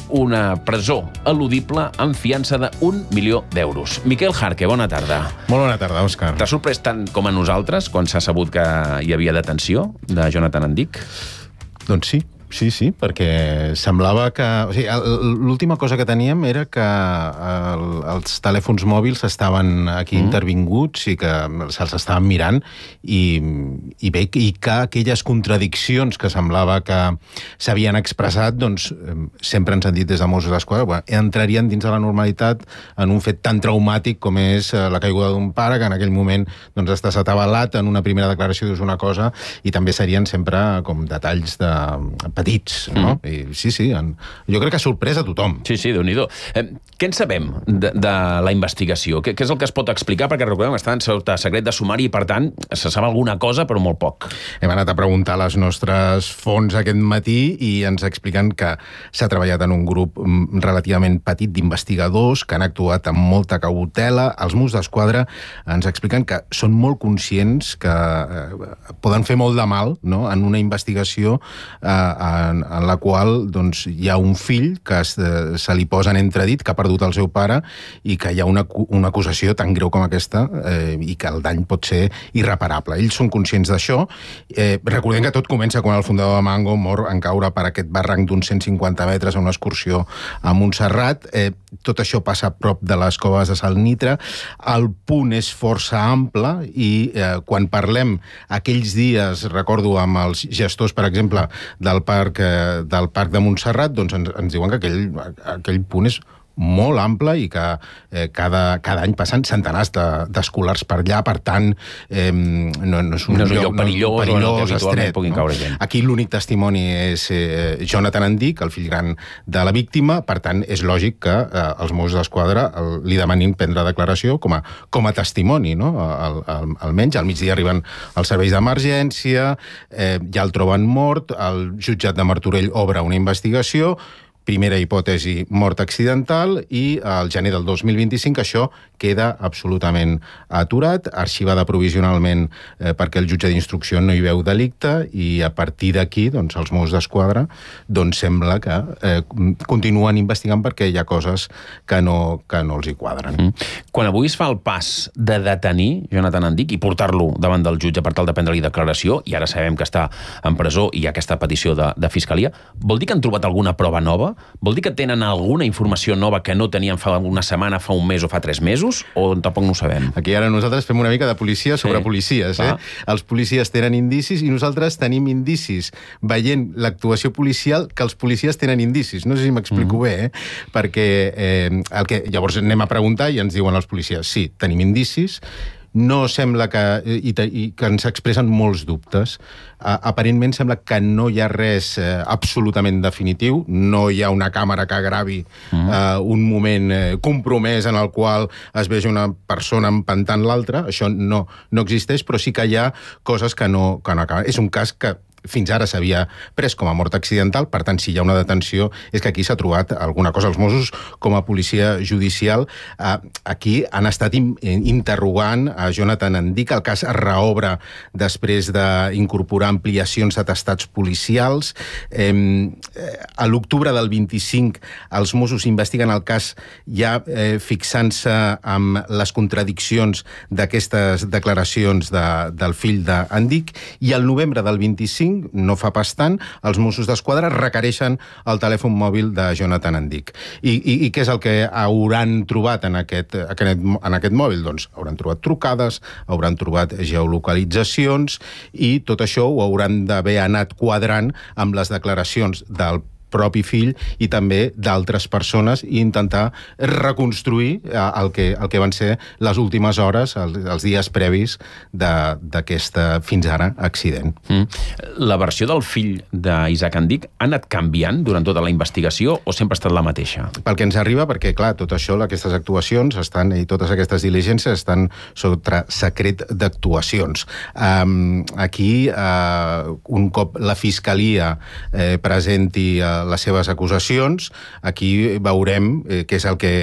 una presó eludible amb fiança d'un milió d'euros. Miquel Jarque, bona tarda. Molt bona tarda, Òscar. T'ha sorprès tant com a nosaltres quan s'ha sabut que hi havia detenció de Jonathan Endic? Doncs sí. Sí, sí, perquè semblava que... O sigui, l'última cosa que teníem era que el, els telèfons mòbils estaven aquí mm. intervinguts i que se'ls estaven mirant i, i bé, i que aquelles contradiccions que semblava que s'havien expressat, doncs, sempre ens han dit des de Mossos d'Esquadra, bueno, entrarien dins de la normalitat en un fet tan traumàtic com és la caiguda d'un pare, que en aquell moment doncs, estàs atabalat, en una primera declaració dius una cosa, i també serien sempre com detalls de petits, no? Mm. I sí, sí, en... jo crec que ha sorprès a tothom. Sí, sí, Déu-n'hi-do. Eh, què en sabem de, de la investigació? Què, què és el que es pot explicar? Perquè recordem que estan sota secret de sumari i, per tant, se sap alguna cosa, però molt poc. Hem anat a preguntar a les nostres fonts aquest matí i ens expliquen que s'ha treballat en un grup relativament petit d'investigadors que han actuat amb molta cautela. Els Mossos d'Esquadra ens expliquen que són molt conscients que eh, poden fer molt de mal, no?, en una investigació eh, En, en la qual doncs, hi ha un fill que es, se li posa en entredit, que ha perdut el seu pare i que hi ha una, una acusació tan greu com aquesta eh, i que el dany pot ser irreparable. Ells són conscients d'això. Eh, recordem que tot comença quan el fundador de Mango mor en caure per aquest barranc d'uns cent cinquanta metres a una excursió a Montserrat. Eh, tot això passa a prop de les coves de Salnitre. El punt és força ample i eh, quan parlem aquells dies, recordo amb els gestors, per exemple, del parc del Parc de Montserrat, doncs ens, ens diuen que aquell, aquell punt és molt ample i que eh, cada, cada any passen centenars d'escolars de, per allà, per tant eh, no, no és un, no és un lloc, lloc perillós, perillós no, estret. Puguin No? caure gent. Aquí l'únic testimoni és eh, Jonathan Endic, el fill gran de la víctima, per tant és lògic que eh, els Mossos d'Esquadra el, li demanin prendre declaració com a, com a testimoni, no? Al, al, almenys al migdia arriben els serveis d'emergència, eh, ja el troben mort, el jutjat de Martorell obre una investigació, primera hipòtesi, mort accidental, i al gener del dos mil vint-i-cinc això queda absolutament aturat, arxivada provisionalment eh, perquè el jutge d'instrucció no hi veu delicte, i a partir d'aquí, doncs, els Mossos d'Esquadra, doncs sembla que eh, continuen investigant perquè hi ha coses que no, que no els hi quadren. Mm. Quan avui es fa el pas de detenir Jonathan Endic i portar-lo davant del jutge per tal de prendre-li declaració, i ara sabem que està en presó i hi ha aquesta petició de, de fiscalia, vol dir que han trobat alguna prova nova? Vol dir que tenen alguna informació nova que no tenien fa una setmana, fa un mes o fa tres mesos? O tampoc no ho sabem? Aquí ara nosaltres fem una mica de policia sobre sí. policies. Eh? Els policies tenen indicis i nosaltres tenim indicis veient l'actuació policial que els policies tenen indicis. No sé si m'explico mm. bé, eh? Perquè eh, el que, llavors anem a preguntar i ens diuen els policies, sí, tenim indicis, no sembla que, i, i que ens expressen molts dubtes. Uh, aparentment sembla que no hi ha res uh, absolutament definitiu, no hi ha una càmera que gravi uh, un moment uh, compromès en el qual es vegi una persona empantant l'altra, això no, no existeix, però sí que hi ha coses que no, que no acaben. És un cas que fins ara s'havia pres com a mort accidental, per tant, si hi ha una detenció, és que aquí s'ha trobat alguna cosa. Els Mossos, com a policia judicial, eh, aquí han estat interrogant a Jonathan Endic. El cas es reobre després d'incorporar ampliacions d'atestats policials. Eh, a l'octubre del vint-i-cinc, els Mossos investiguen el cas ja eh, fixant-se amb les contradiccions d'aquestes declaracions de, del fill d'Endic, i al novembre del vint-i-cinc, no fa pas tant, els Mossos d'Esquadra requereixen el telèfon mòbil de Jonathan Endic. I, i, i què és el que hauran trobat en aquest, en aquest mòbil? Doncs hauran trobat trucades, hauran trobat geolocalitzacions, i tot això ho hauran d'haver anat quadrant amb les declaracions del propi fill i també d'altres persones, i intentar reconstruir el que, el que van ser les últimes hores, els, els dies previs d'aquest, fins ara, accident. Mm. La versió del fill d'Isaac Endic ha anat canviant durant tota la investigació o sempre ha estat la mateixa? Pel que ens arriba, perquè, clar, tot això, aquestes actuacions estan, i totes aquestes diligències estan sota secret d'actuacions. Um, aquí, uh, un cop la Fiscalia eh, presenti les seves acusacions. Aquí veurem eh, què és el que...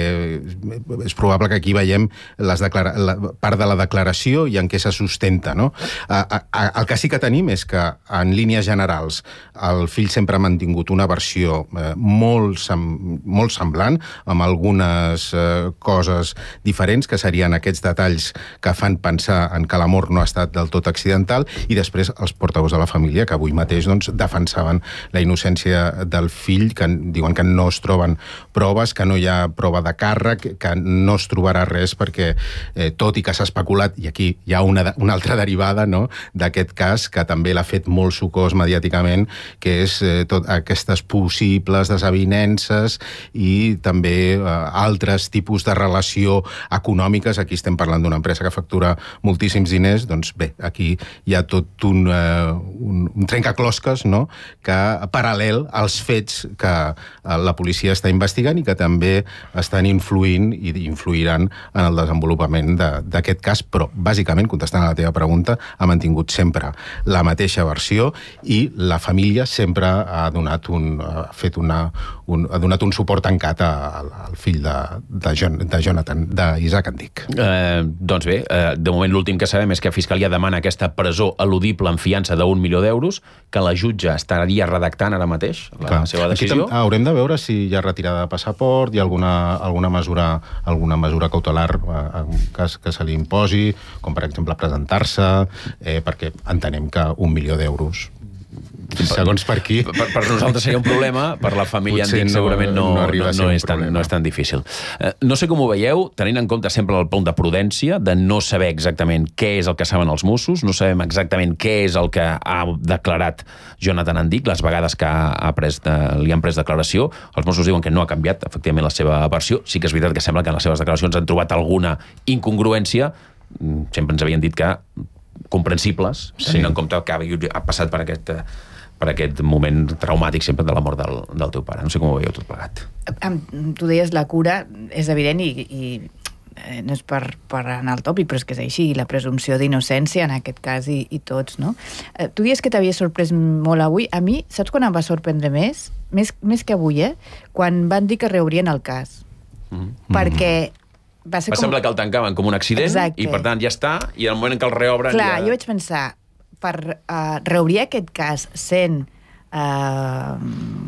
És probable que aquí veiem les declara... la part de la declaració i en què se sustenta, no? A, a, el que sí que tenim és que, en línies generals, el fill sempre ha mantingut una versió eh, molt, sem... molt semblant, amb algunes eh, coses diferents, que serien aquests detalls que fan pensar en que la mort no ha estat del tot accidental, i després els portaveus de la família, que avui mateix doncs, defensaven la innocència del fill, que diuen que no es troben proves, que no hi ha prova de càrrec, que no es trobarà res perquè, eh, tot i que s'ha especulat, i aquí hi ha una, una altra derivada, no?, d'aquest cas, que també l'ha fet molt sucós mediàticament, que és eh, tot aquestes possibles desavinences i també eh, altres tipus de relació econòmiques. Aquí estem parlant d'una empresa que factura moltíssims diners, doncs bé, aquí hi ha tot un, eh, un, un trencaclosques, no?, que paral·lel als fets que la policia està investigant i que també estan influint i influiran en el desenvolupament d'aquest cas, però bàsicament, contestant a la teva pregunta, ha mantingut sempre la mateixa versió i la família sempre ha donat un, ha fet una, un, ha donat un suport tancat al, al fill de, de, John, de Jonathan, d'Isaac Andic. Eh, doncs bé, eh, de moment l'últim que sabem és que Fiscalia demana aquesta presó eludible en fiança d'un milió d'euros, que la jutge estaria redactant ara mateix la Clar. seva decisió. Aquí haurem de veure si hi ha retirada de passaport, hi ha alguna, alguna, mesura, alguna mesura cautelar en cas que se li imposi, com per exemple presentar-se, eh, perquè entenem que un milió d'euros segons per qui... Per, per nosaltres seria un problema, per la família Andic no, segurament no, no, no, no, és tan, no és tan difícil. Eh, no sé com ho veieu, tenint en compte sempre el punt de prudència, de no saber exactament què és el que saben els Mossos, no sabem exactament què és el que ha declarat Jonathan Andic, les vegades que ha, ha pres de, li han pres declaració. Els Mossos diuen que no ha canviat, efectivament, la seva versió. Sí que és veritat que sembla que en les seves declaracions han trobat alguna incongruència. Sempre ens havien dit que comprensibles, tenint sí. en compte que ha passat per aquest... per aquest moment traumàtic sempre de la mort del, del teu pare. No sé com ho veieu tot plegat. Tu deies la cura, és evident, i, i eh, no és per, per anar al tòpic, però és que és així, la presumpció d'innocència en aquest cas i, i tots, no? Eh, tu dius que t'havia sorprès molt avui. A mi, saps quan em va sorprendre més? Més, més que avui, eh? Quan van dir que reobrien el cas. Mm-hmm. Perquè... Va, ser va com... semblar que el tancaven com un accident. Exacte. I per tant ja està, i en el moment en què el reobren... Clar, ja... jo vaig pensar, per uh, reobrir aquest cas sent uh,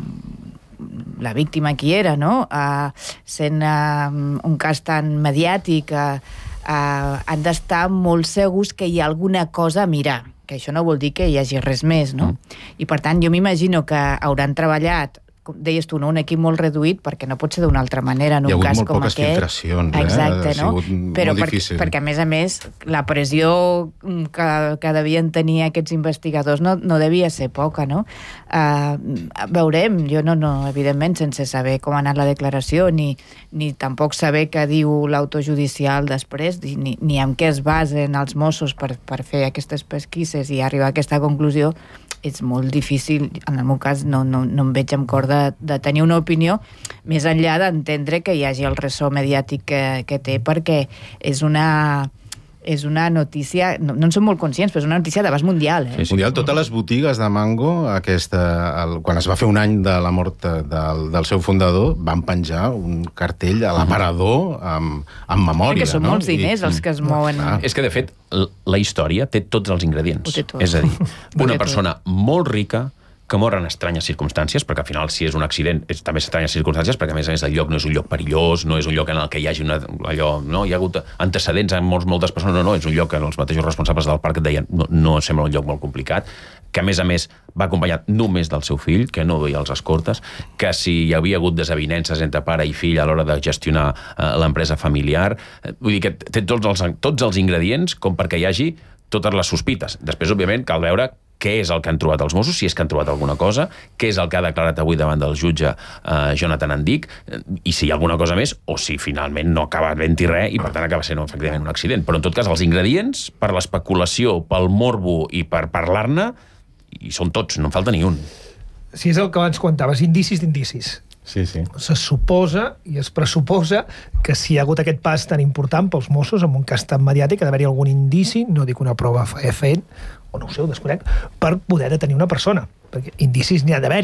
la víctima qui era, no? Uh, sent uh, un cas tan mediàtic, uh, uh, han d'estar molt segurs que hi ha alguna cosa a mirar, que això no vol dir que hi hagi res més, no? Mm. I per tant, jo m'imagino que hauran treballat, deies tu, no? Un equip molt reduït, perquè no pot ser d'una altra manera en un cas com aquest. Hi ha hagut molt poques filtracions, eh? Exacte, no? Ha sigut Però molt per, difícil. perquè, a més a més, la pressió que, que devien tenir aquests investigadors no, no devia ser poca, no? Uh, veurem, jo no, no, evidentment, sense saber com ha anat la declaració, ni, ni tampoc saber què diu l'autojudicial després, ni, ni en què es basen els Mossos per, per fer aquestes pesquises i arribar a aquesta conclusió, és molt difícil. En el meu cas no, no, no em veig amb cor de, de tenir una opinió més enllà d'entendre que hi hagi el ressò mediàtic que, que té, perquè és una... és una notícia, no, no en som molt conscients, però és una notícia d'abast mundial. Eh? Sí, sí. Mundial, totes les botigues de mango, aquesta, el, quan es va fer un any de la mort del, del seu fundador, van penjar un cartell a l'aparador amb, amb memòria. Que són no? molts diners I, els que es mouen. Ah. És que, de fet, la història té tots els ingredients. Tot. És a dir, una persona molt rica que mor en estranyes circumstàncies, perquè al final, si és un accident, és també estranyes circumstàncies, perquè a més a més el lloc no és un lloc perillós, no és un lloc en el que hi hagi una, allò, no? Hi ha hagut antecedents en molts, moltes persones, no, no, és un lloc que els mateixos responsables del parc et deien no, no sembla un lloc molt complicat, que a més a més va acompanyat només del seu fill, que no duia els escortes, que si hi havia hagut desavinences entre pare i fill a l'hora de gestionar eh, l'empresa familiar, eh, vull dir que té tots els, tots els ingredients com perquè hi hagi totes les sospites. Després, òbviament, cal veure què és el que han trobat els Mossos, si és que han trobat alguna cosa, què és el que ha declarat avui davant del jutge eh, Jonathan Andic, i si hi ha alguna cosa més, o si finalment no acaba havent-hi res, i per tant acaba sent efectivament un accident. Però en tot cas, els ingredients, per l'especulació, pel morbo i per parlar-ne, hi són tots, no en falta ni un. Si és el que abans comentaves, indicis d'indicis. Sí, sí. Se suposa i es pressuposa que si hi ha hagut aquest pas tan important pels Mossos, en un cas tan mediàtic, ha d'haver-hi algun indici, no dic una prova fefaent, o no ho sé, ho desconec, per poder detenir una persona. Perquè indicis n'hi ha d'haver-hi.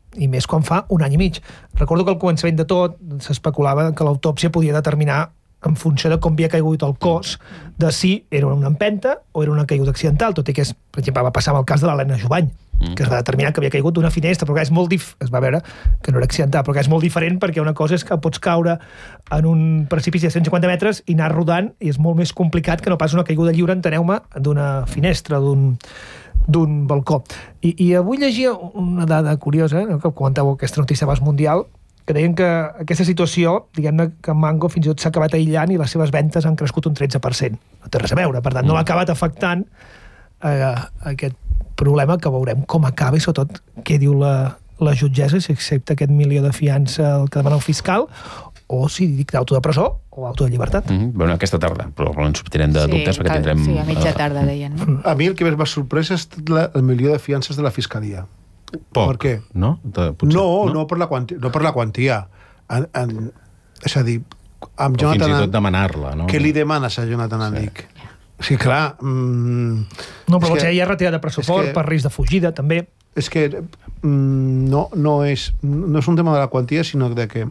i més quan fa un any i mig. Recordo que al començament de tot s'especulava que l'autòpsia podia determinar en funció de com havia caigut el cos, de si era una empenta o era una caiguda accidental, tot i que, és, per exemple, va passar amb el cas de l'Helena Jubany, que es va determinar que havia caigut d'una finestra, però que és molt dif... es va veure que no era accidental, però que és molt diferent perquè una cosa és que pots caure en un precipici de cent cinquanta metres i anar rodant, i és molt més complicat que no pas una caiguda lliure, enteneu-me, d'una finestra, d'un d'un balcó. I, I avui llegia una dada curiosa, no? Que comenteu aquesta notícia abans mundial, que deien que aquesta situació, diguem-ne que Mango fins i tot s'ha acabat aïllant i les seves ventes han crescut un tretze per cent. No té res a veure, per tant, no l'ha acabat afectant eh, aquest problema, que veurem com acaba i sobretot què diu la, la jutgessa, si accepta aquest milió de fiança que demana el fiscal, o si dicta auto de presó o auto de llibertat. Mm-hmm. Bueno, aquesta tarda, però ens sortirem de sí, dubtes perquè tindrem... Sí, a mitja tarda, deien. No? A mi el que més m'ha sorprès és la, el milió de fiances de la Fiscalia. Poc, per què? No? De, potser, no, no, no, per la quantia. No per la quantia. En, en, és a dir, amb o Jonathan... fins i tot demanar-la, no? Què li demanes a Jonathan Andic? Sí. Sí, clar... Mm, no, però potser hi ha retirada de pressupost per risc de fugida, també. És que mm, no, no, és, no és un tema de la quantia, sinó de que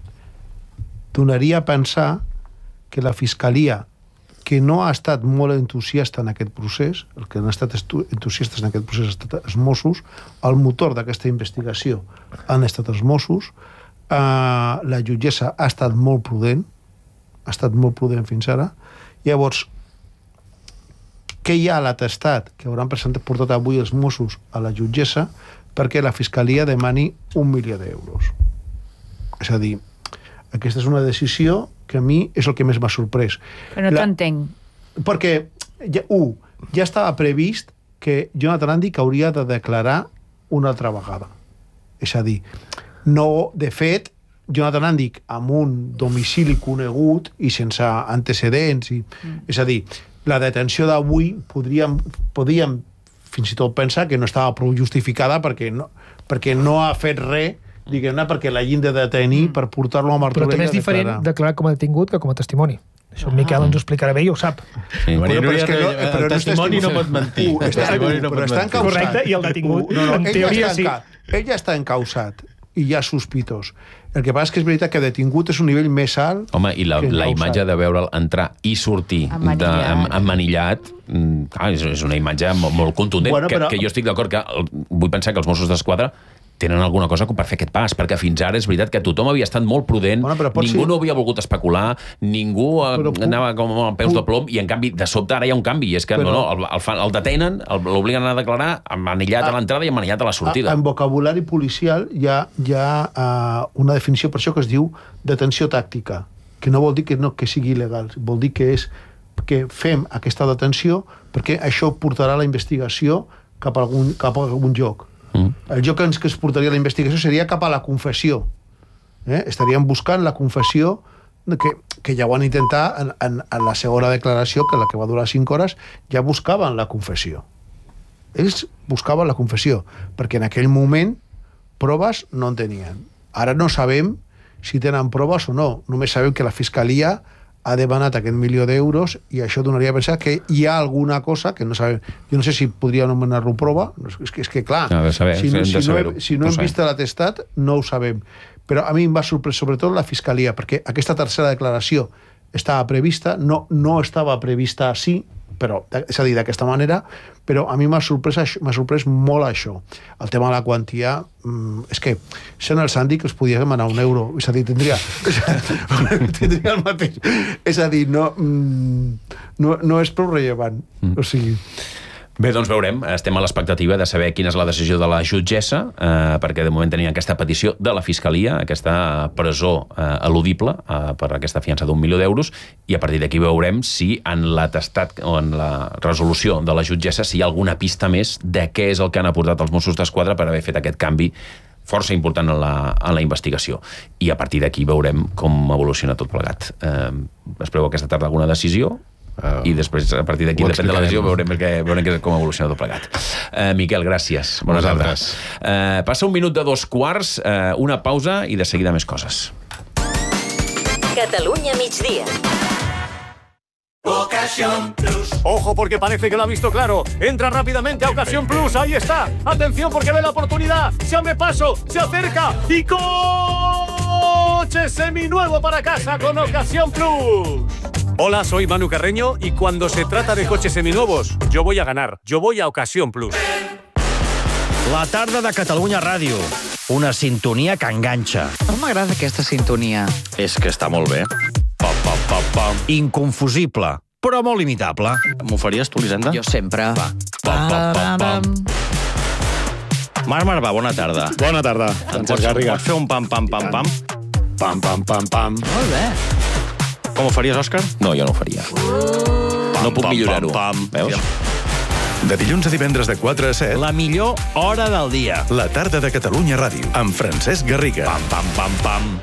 donaria a pensar que la Fiscalia, que no ha estat molt entusiasta en aquest procés, el que han estat entusiastes en aquest procés han estat els Mossos, el motor d'aquesta investigació han estat els Mossos, eh, la jutgessa ha estat molt prudent, ha estat molt prudent fins ara. Llavors, què hi ha a l'atestat que hauran presentat, portat avui els Mossos a la jutgessa perquè la Fiscalia demani un milió d'euros? És a dir, aquesta és una decisió que a mi és el que més m'ha sorprès. Però no t'entenc. Perquè, ja, un, ja estava previst que Jonathan Andic hauria de declarar una altra vegada. És a dir, no, de fet, Jonathan Andic amb un domicili conegut i sense antecedents, i, mm. és a dir, la detenció d'avui podríem, podríem fins i tot pensar que no estava prou justificada perquè no, perquè no ha fet res, diguem-ne, perquè l'hagin de detenir mm. per portar-lo a Martorell. Però també és diferent declarar. declarar com a detingut que com a testimoni. Això el Miquel ens ho explicarà bé i ho sap. Sí. Però, però, és que no, però el testimoni no, no pot mentir. Uh, està, uh, no però està encausat. Correcte, i el detingut, no, no, en teoria sí. Ell ja està encausat i ja sospitós. El que passa és que és veritat que detingut és un nivell més alt. Home, i la, la imatge de veure'l entrar i sortir emmanillat, és, és una imatge molt, molt contundent, bueno, però... que, que jo estic d'acord que vull pensar que els Mossos d'Esquadra tenen alguna cosa per fer aquest pas, perquè fins ara és veritat que tothom havia estat molt prudent, bueno, ningú ser... no havia volgut especular, ningú però, anava com amb peus de plom, i en canvi, de sobte ara hi ha un canvi, i és que però... no, no, el, el, el detenen, l'obliguen a declarar emmanillat a l'entrada i emmanillat a la sortida. En vocabulari policial hi ha, hi ha uh, una definició per això que es diu detenció tàctica, que no vol dir que, no, que sigui il·legal, vol dir que és que fem aquesta detenció perquè això portarà la investigació cap a algun, cap a algun lloc. Mm. El lloc que es portaria la investigació seria cap a la confessió. Eh? Estaríem buscant la confessió que, que ja ho van intentar en, en, en la segona declaració, que la que va durar cinc hores, ja buscaven la confessió. Ells buscaven la confessió, perquè en aquell moment proves no en tenien. Ara no sabem si tenen proves o no. Només sabem que la Fiscalia ha demanat aquest milió d'euros i això donaria a pensar que hi ha alguna cosa que no sabem. Jo no sé si podria anomenar-lo prova, és que, és que clar, no, saber, si, no, si, no, he, si no hem vist l'atestat no ho sabem. Però a mi em va sorprendre sobretot la Fiscalia, perquè aquesta tercera declaració estava prevista, no, no estava prevista així, però, és a dir, d'aquesta manera, però a mi m'ha sorprès, m'ha sorprès molt això. El tema de la quantia, mmm, és que sent el Sandy que els podia demanar un euro, és a dir, tindria, tindria el mateix. És a dir, no, mmm, no, no és prou rellevant. Mm. O sigui... Bé, doncs veurem. Estem a l'expectativa de saber quina és la decisió de la jutgessa, eh, perquè de moment tenien aquesta petició de la Fiscalia, aquesta presó eh, eludible eh, per aquesta fiança d'un milió d'euros, i a partir d'aquí veurem si en l'atestat o en la resolució de la jutgessa si hi ha alguna pista més de què és el que han aportat els Mossos d'Esquadra per haver fet aquest canvi força important en la, en la investigació. I a partir d'aquí veurem com evoluciona tot plegat. Eh, espereu aquesta tarda alguna decisió? Uh, i després, a partir d'aquí, depèn de la decisió, veurem, que, veurem que, com evoluciona tot plegat. Uh, Miquel, gràcies. Bones tardes. Uh, passa un minut de dos quarts, uh, una pausa i de seguida més coses. Catalunya migdia. Ocasión Plus. Ojo porque parece que lo ha visto claro. Entra rápidamente a Ocasión Plus. Ahí está. Atención porque ve la oportunidad. Se abre paso, se acerca y coche seminuevo para casa con Ocasión Plus. Hola, soy Manu Carreño y cuando se trata de coches seminuevos, yo voy a ganar. Yo voy a Ocasión Plus. La tarda de Catalunya Ràdio. Una sintonia que enganxa. No m'agrada aquesta sintonia. És que està molt bé. Pam, pam, pam, pam. Inconfusible, però molt imitable. M'ho faries tu, Elisenda? Jo sempre. Va. Pam, pam, pam, pam. Marc Marvà, bona tarda. Bona tarda, Francesc Garriga. Pots fer un pam, pam, pam, pam? Pam, pam, pam, pam. Molt bé. Com ho faries, Òscar? No, jo no ho faria. Pam, no puc pam, millorar-ho. Pam, pam. Veus? De dilluns a divendres de quatre a set. La millor hora del dia. La tarda de Catalunya Ràdio. Amb Francesc Garriga. Pam, pam, pam, pam.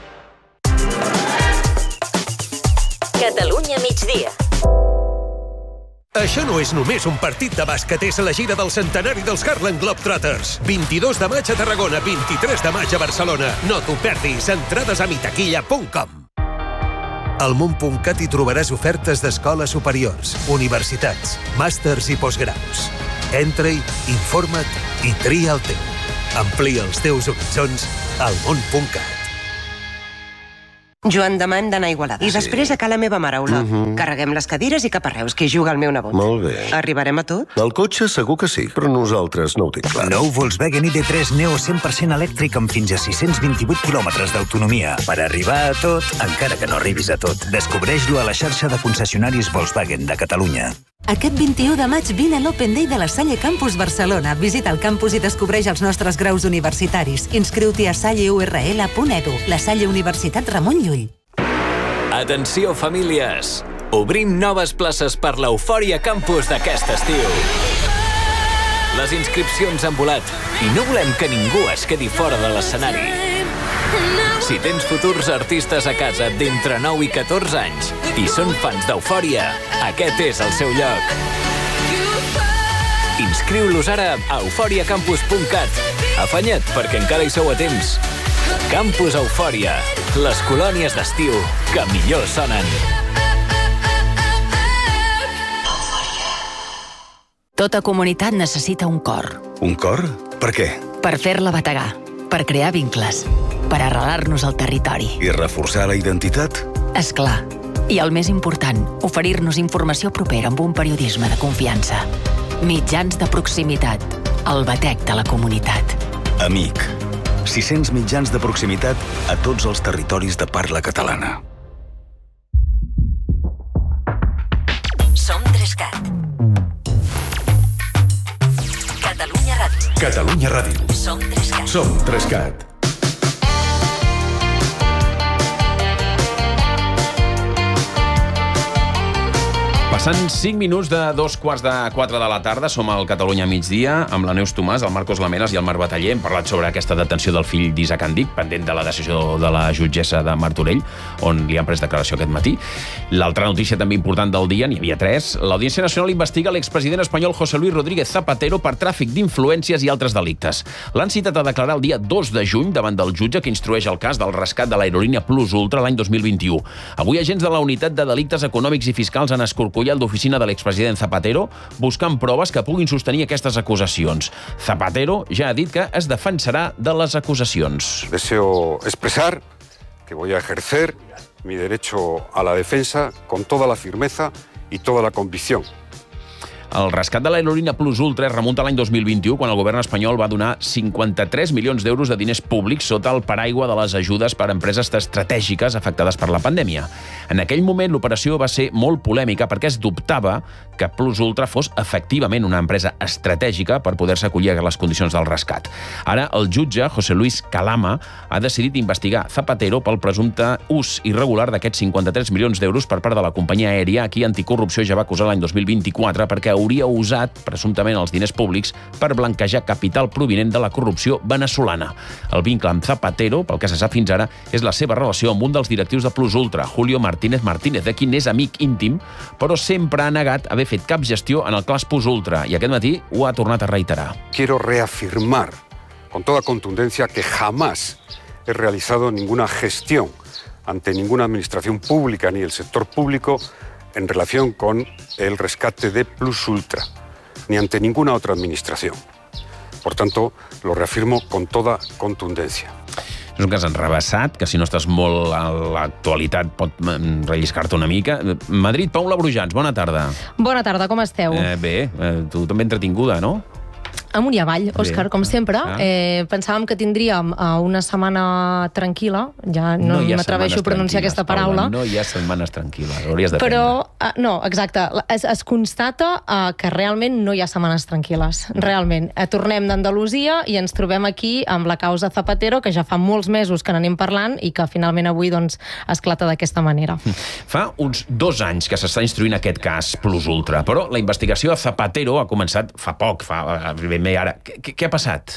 Catalunya migdia. Això no és només un partit de bàsquet, és la gira del centenari dels Harlem Globetrotters. vint-i-dos de maig a Tarragona, vint-i-tres de maig a Barcelona. No t'ho perdis, entrades a mitaquilla punt com. Al món punt cat hi trobaràs ofertes d'escoles superiors, universitats, màsters i postgraus. Entra-hi, informa't i tria el teu. Amplia els teus horitzons al món punt cat. Joan, demà hem d'anar a Igualada. I Sí. després a ca la meva maraula. Mhm. Carreguem les cadires i cap a Reus, que hi juga el meu nebot. Molt bé. Arribarem a tot? El cotxe segur que sí, però nosaltres no ho tinc clar. Nou Volkswagen I D tres Neo cent per cent elèctric amb fins a sis-cents vint-i-vuit quilòmetres d'autonomia. Per arribar a tot, encara que no arribis a tot. Descobreix-lo a la xarxa de concessionaris Volkswagen de Catalunya. Aquest vint-i-u de maig vine a l'Open Day de la Salle Campus Barcelona. Visita el campus i descobreix els nostres graus universitaris. Inscriu-t'hi a salle u erre ele punt edu. La Salle Universitat Ramon Llull. Atenció, famílies! Obrim noves places per l'Eufòria Campus d'aquest estiu. Les inscripcions han volat i no volem que ningú es quedi fora de l'escenari. Si tens futurs artistes a casa d'entre nou i catorze anys i són fans d'Eufòria, aquest és el seu lloc. Inscriu-los ara a eufòria campus punt cat. Afanya't, perquè encara hi sou a temps. Campus Eufòria, les colònies d'estiu que millor sonen. Tota comunitat necessita un cor. Un cor? Per què? Per fer-la bategar, per crear vincles, per arrelar-nos al territori. I reforçar la identitat? És clar. I el més important, oferir-nos informació propera amb un periodisme de confiança. Mitjans de proximitat, el batec de la comunitat. Amic. sis-cents mitjans de proximitat a tots els territoris de parla catalana. Som Trescat. Catalunya Ràdio. Catalunya Ràdio. Som Trescat. Som Trescat. Passant cinc minuts de dos quarts de quatre de la tarda, som al Catalunya migdia, amb la Neus Tomàs, el Marcos Lamenes i el Marc Bataller. Hem parlat sobre aquesta detenció del fill d'Isaac Andic, pendent de la decisió de la jutgessa de Martorell, on li han pres declaració aquest matí. L'altra notícia també important del dia, n'hi havia tres. L'Audiència Nacional investiga l'expresident espanyol José Luis Rodríguez Zapatero per tràfic d'influències i altres delictes. L'han citat a declarar el dia dos de juny davant del jutge que instrueix el cas del rescat de l'aerolínia Plus Ultra l'any dos mil vint-i-u. Avui agents de la Unitat de Delictes Econòmics i Fiscals han escorcollat d'oficina de l'expresident Zapatero buscant proves que puguin sostenir aquestes acusacions. Zapatero ja ha dit que es defensarà de les acusacions. Deseo expresar que voy a ejercer mi derecho a la defensa con toda la firmeza y toda la convicción. El rescat de l'aerolínia Plus Ultra es remunta a l'any dos mil vint-i-u, quan el govern espanyol va donar cinquanta-tres milions d'euros de diners públics sota el paraigua de les ajudes per a empreses estratègiques afectades per la pandèmia. En aquell moment, l'operació va ser molt polèmica perquè es dubtava que Plus Ultra fos efectivament una empresa estratègica per poder-se acollir a les condicions del rescat. Ara, el jutge, José Luis Calama, ha decidit investigar Zapatero pel presumpte ús irregular d'aquests cinquanta-tres milions d'euros per part de la companyia aèria, a qui Anticorrupció ja va acusar l'any dos mil vint-i-quatre perquè hauria usat, presumptament, els diners públics per blanquejar capital provinent de la corrupció venezolana. El vincle amb Zapatero, pel que se sap fins ara, és la seva relació amb un dels directius de Plus Ultra, Julio Martínez Martínez, de qui n'és amic íntim, però sempre ha negat haver fet cap gestió en el cas Plus Ultra, i aquest matí ho ha tornat a reiterar. Quiero reafirmar con toda contundencia que jamás he realizado ninguna gestión ante ninguna administración pública ni el sector público en relación con el rescate de Plus Ultra, ni ante ninguna otra administración. Por tanto, lo reafirmo con toda contundencia. És un cas enrevessat, que si no estàs molt a l'actualitat pot relliscar-te una mica. Madrid, Paula Brujans, bona tarda. Bona tarda, com esteu? Eh, bé, eh, tu també entretinguda, no? Amunt i avall, Òscar, com sempre. Eh, pensàvem que tindríem uh, una setmana tranquil·la, ja no, no m'atreveixo a pronunciar aquesta paraula. Paula, no hi ha setmanes tranquil·les, hauries de Però, uh, no, exacte, es, es constata uh, que realment no hi ha setmanes tranquil·les, realment. Uh, tornem d'Andalusia i ens trobem aquí amb la causa Zapatero, que ja fa molts mesos que n'anem parlant i que finalment avui doncs, esclata d'aquesta manera. Fa uns dos anys que s'està instruint aquest cas Plus Ultra, però la investigació a Zapatero ha començat fa poc, fa ben bé ara. Què, què ha passat?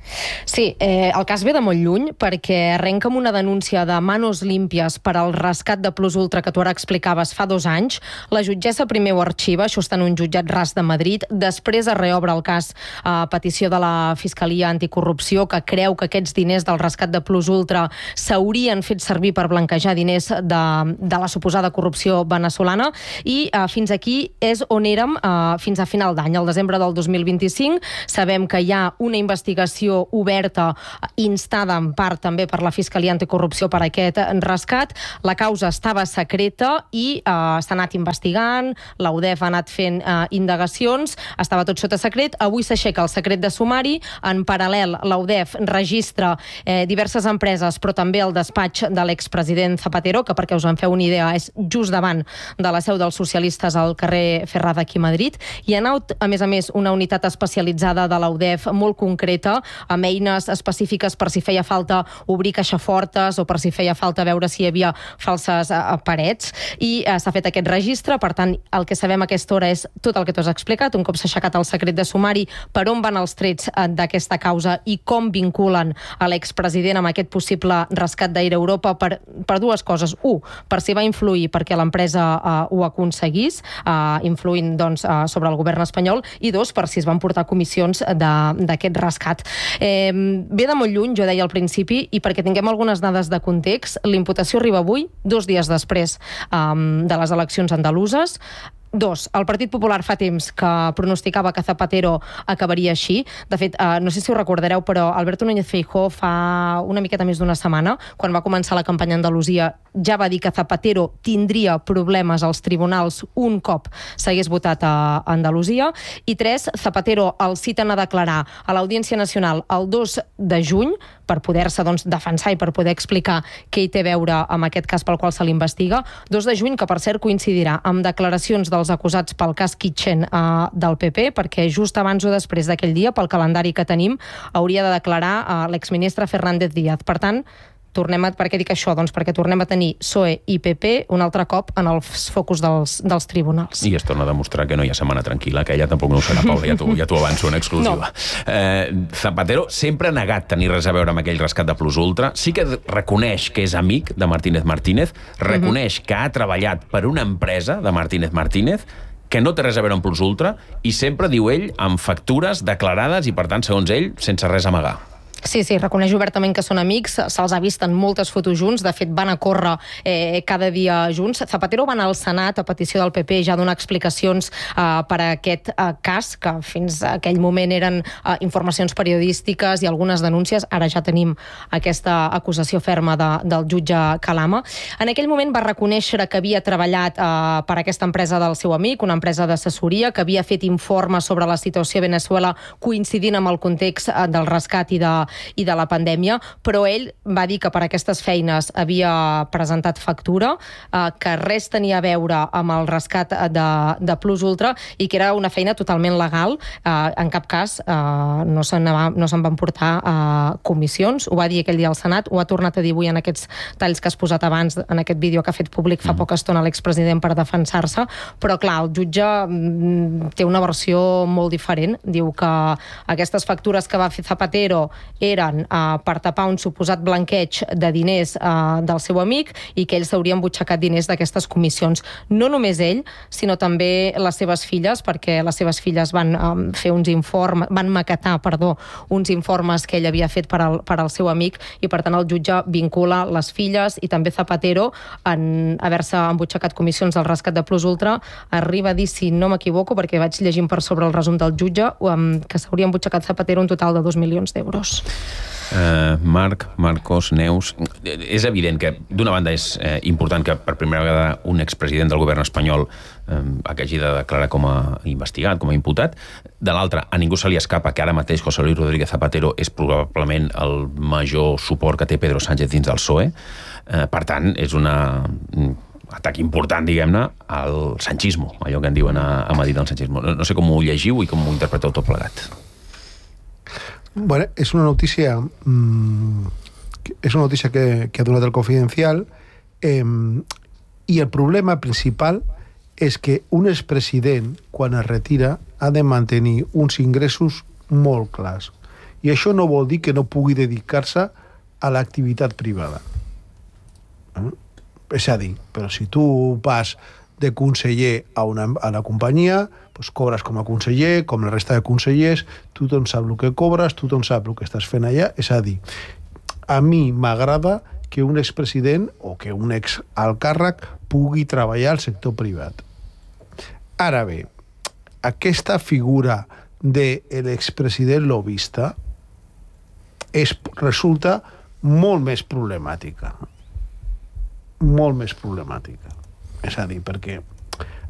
Sí, eh, el cas ve de molt lluny perquè arrenca amb una denúncia de manos límpies per al rescat de Plus Ultra que tu ara explicaves fa dos anys. La jutgessa primer ho arxiva, això està en un jutjat ras de Madrid. Després es reobre el cas a petició de la Fiscalia Anticorrupció, que creu que aquests diners del rescat de Plus Ultra s'haurien fet servir per blanquejar diners de, de la suposada corrupció veneçolana. I eh, fins aquí és on érem eh, fins a final d'any, al desembre del dos mil vint-i-cinc. Sabem que hi ha una investigació oberta, instada en part també per la Fiscalia Anticorrupció per aquest rescat. La causa estava secreta i eh, s'ha anat investigant, la U D E F ha anat fent eh, indagacions, estava tot sota secret. Avui s'aixeca el secret de sumari. En paral·lel, la U D E F registra eh, diverses empreses, però també el despatx de l'expresident Zapatero, que perquè us en feu una idea és just davant de la seu dels socialistes al carrer Ferrà d'aquí a Madrid. I ha anat, a més a més, una unitat especialitzada de la U D E F molt concreta, amb eines específiques per si feia falta obrir caixafortes o per si feia falta veure si hi havia falses uh, parets. I uh, s'ha fet aquest registre, per tant, el que sabem a aquesta hora és tot el que tu has explicat, un cop s'ha aixecat el secret de sumari, per on van els trets uh, d'aquesta causa i com vinculen a l'expresident amb aquest possible rescat d'Air Europa per, per dues coses. Un, per si va influir perquè l'empresa uh, ho aconseguís, uh, influint doncs, uh, sobre el govern espanyol, i dos, per si es van portar comissions d'aquest rescat. Eh, ve de molt lluny, jo deia al principi, i perquè tinguem algunes dades de context, l'imputació arriba avui, dos dies després um, de les eleccions andaluses. Dos, el Partit Popular fa temps que pronosticava que Zapatero acabaria així. De fet, eh, no sé si ho recordareu, però Alberto Núñez Feijóo fa una miqueta més d'una setmana, quan va començar la campanya a Andalusia, ja va dir que Zapatero tindria problemes als tribunals un cop s'hagués votat a Andalusia. I tres, Zapatero el citen a declarar a l'Audiència Nacional el dos de juny per poder-se doncs, defensar i per poder explicar què hi té a veure amb aquest cas pel qual se l'investiga. dos de juny, que per cert coincidirà amb declaracions dels acusats pel cas Kitchen eh, del P P, perquè just abans o després d'aquell dia, pel calendari que tenim, hauria de declarar eh, l'exministre Fernández Díaz. Per tant, tornem a... Per què dic això? Doncs perquè tornem a tenir P S O E i P P un altre cop en els focus dels, dels tribunals. I es torna a demostrar que no hi ha setmana tranquil·la, que ella tampoc no ho serà, Paula, ja t'ho ja avanço en exclusiva. No. Eh, Zapatero sempre ha negat tenir res a veure amb aquell rescat de Plus Ultra. Sí que reconeix que és amic de Martínez Martínez, reconeix mm-hmm. que ha treballat per una empresa de Martínez Martínez, que no té res a veure amb Plus Ultra, i sempre, diu ell, amb factures declarades i, per tant, segons ell, sense res a amagar. Sí, sí, reconeix obertament que són amics, se'ls ha vist en moltes fotos junts, de fet van a córrer eh, cada dia junts. Zapatero va anar al Senat a petició del P P ja donar explicacions eh, per a aquest eh, cas, que fins a aquell moment eren eh, informacions periodístiques i algunes denúncies. Ara ja tenim aquesta acusació ferma de, del jutge Calama. En aquell moment va reconèixer que havia treballat eh, per aquesta empresa del seu amic, una empresa d'assessoria, que havia fet informes sobre la situació a Veneçuela coincidint amb el context eh, del rescat i de i de la pandèmia, però ell va dir que per aquestes feines havia presentat factura, eh, que res tenia a veure amb el rescat de, de Plus Ultra i que era una feina totalment legal. Eh, en cap cas eh, no se'n va, no se'n van portar eh, comissions. Ho va dir aquell dia al Senat, ho ha tornat a dir avui en aquests talls que has posat abans, en aquest vídeo que ha fet públic fa mm. poca estona l'expresident per defensar-se, però clar, el jutge mm, té una versió molt diferent. Diu que aquestes factures que va fer Zapatero eren uh, per tapar un suposat blanqueig de diners uh, del seu amic i que ell s'hauria embutxacat diners d'aquestes comissions. No només ell, sinó també les seves filles, perquè les seves filles van um, fer uns informes, van maquetar, perdó, uns informes que ell havia fet per al, per al seu amic i per tant el jutge vincula les filles i també Zapatero en haver-se embutxacat comissions del rescat de Plus Ultra. Arriba a dir, si no m'equivoco, perquè vaig llegint per sobre el resum del jutge, que s'hauria embutxacat Zapatero un total de dos milions d'euros. Uh, Marc, Marcos, Neus, és evident que d'una banda és eh, important que per primera vegada un expresident del govern espanyol eh, hagi de declarar com a investigat, com a imputat. De l'altra, a ningú se li escapa que ara mateix José Luis Rodríguez Zapatero és probablement el major suport que té Pedro Sánchez dins del P S O E. Eh, per tant, és una... atac important, diguem-ne, al sanchismo, allò que en diuen a, a Madrid del sanchismo. No, no sé com ho llegiu i com ho interpreteu tot plegat. Bueno, és una notícia mmm, és una notícia que, que ha donat el Confidencial eh, i el problema principal és que un expresident, quan es retira, ha de mantenir uns ingressos molt clars. I això no vol dir que no pugui dedicar-se a l'activitat privada. Eh? És a dir, però si tu vas de conseller a una, a la companyia, doncs cobres com a conseller, com la resta de consellers, tothom sap el que cobres, tothom sap el que estàs fent allà. És a dir, a mi m'agrada que un expresident o que un ex-alt càrrec pugui treballar al sector privat. Ara bé, aquesta figura de l'expresident lobista és, resulta molt més problemàtica. Molt més problemàtica. És a dir, perquè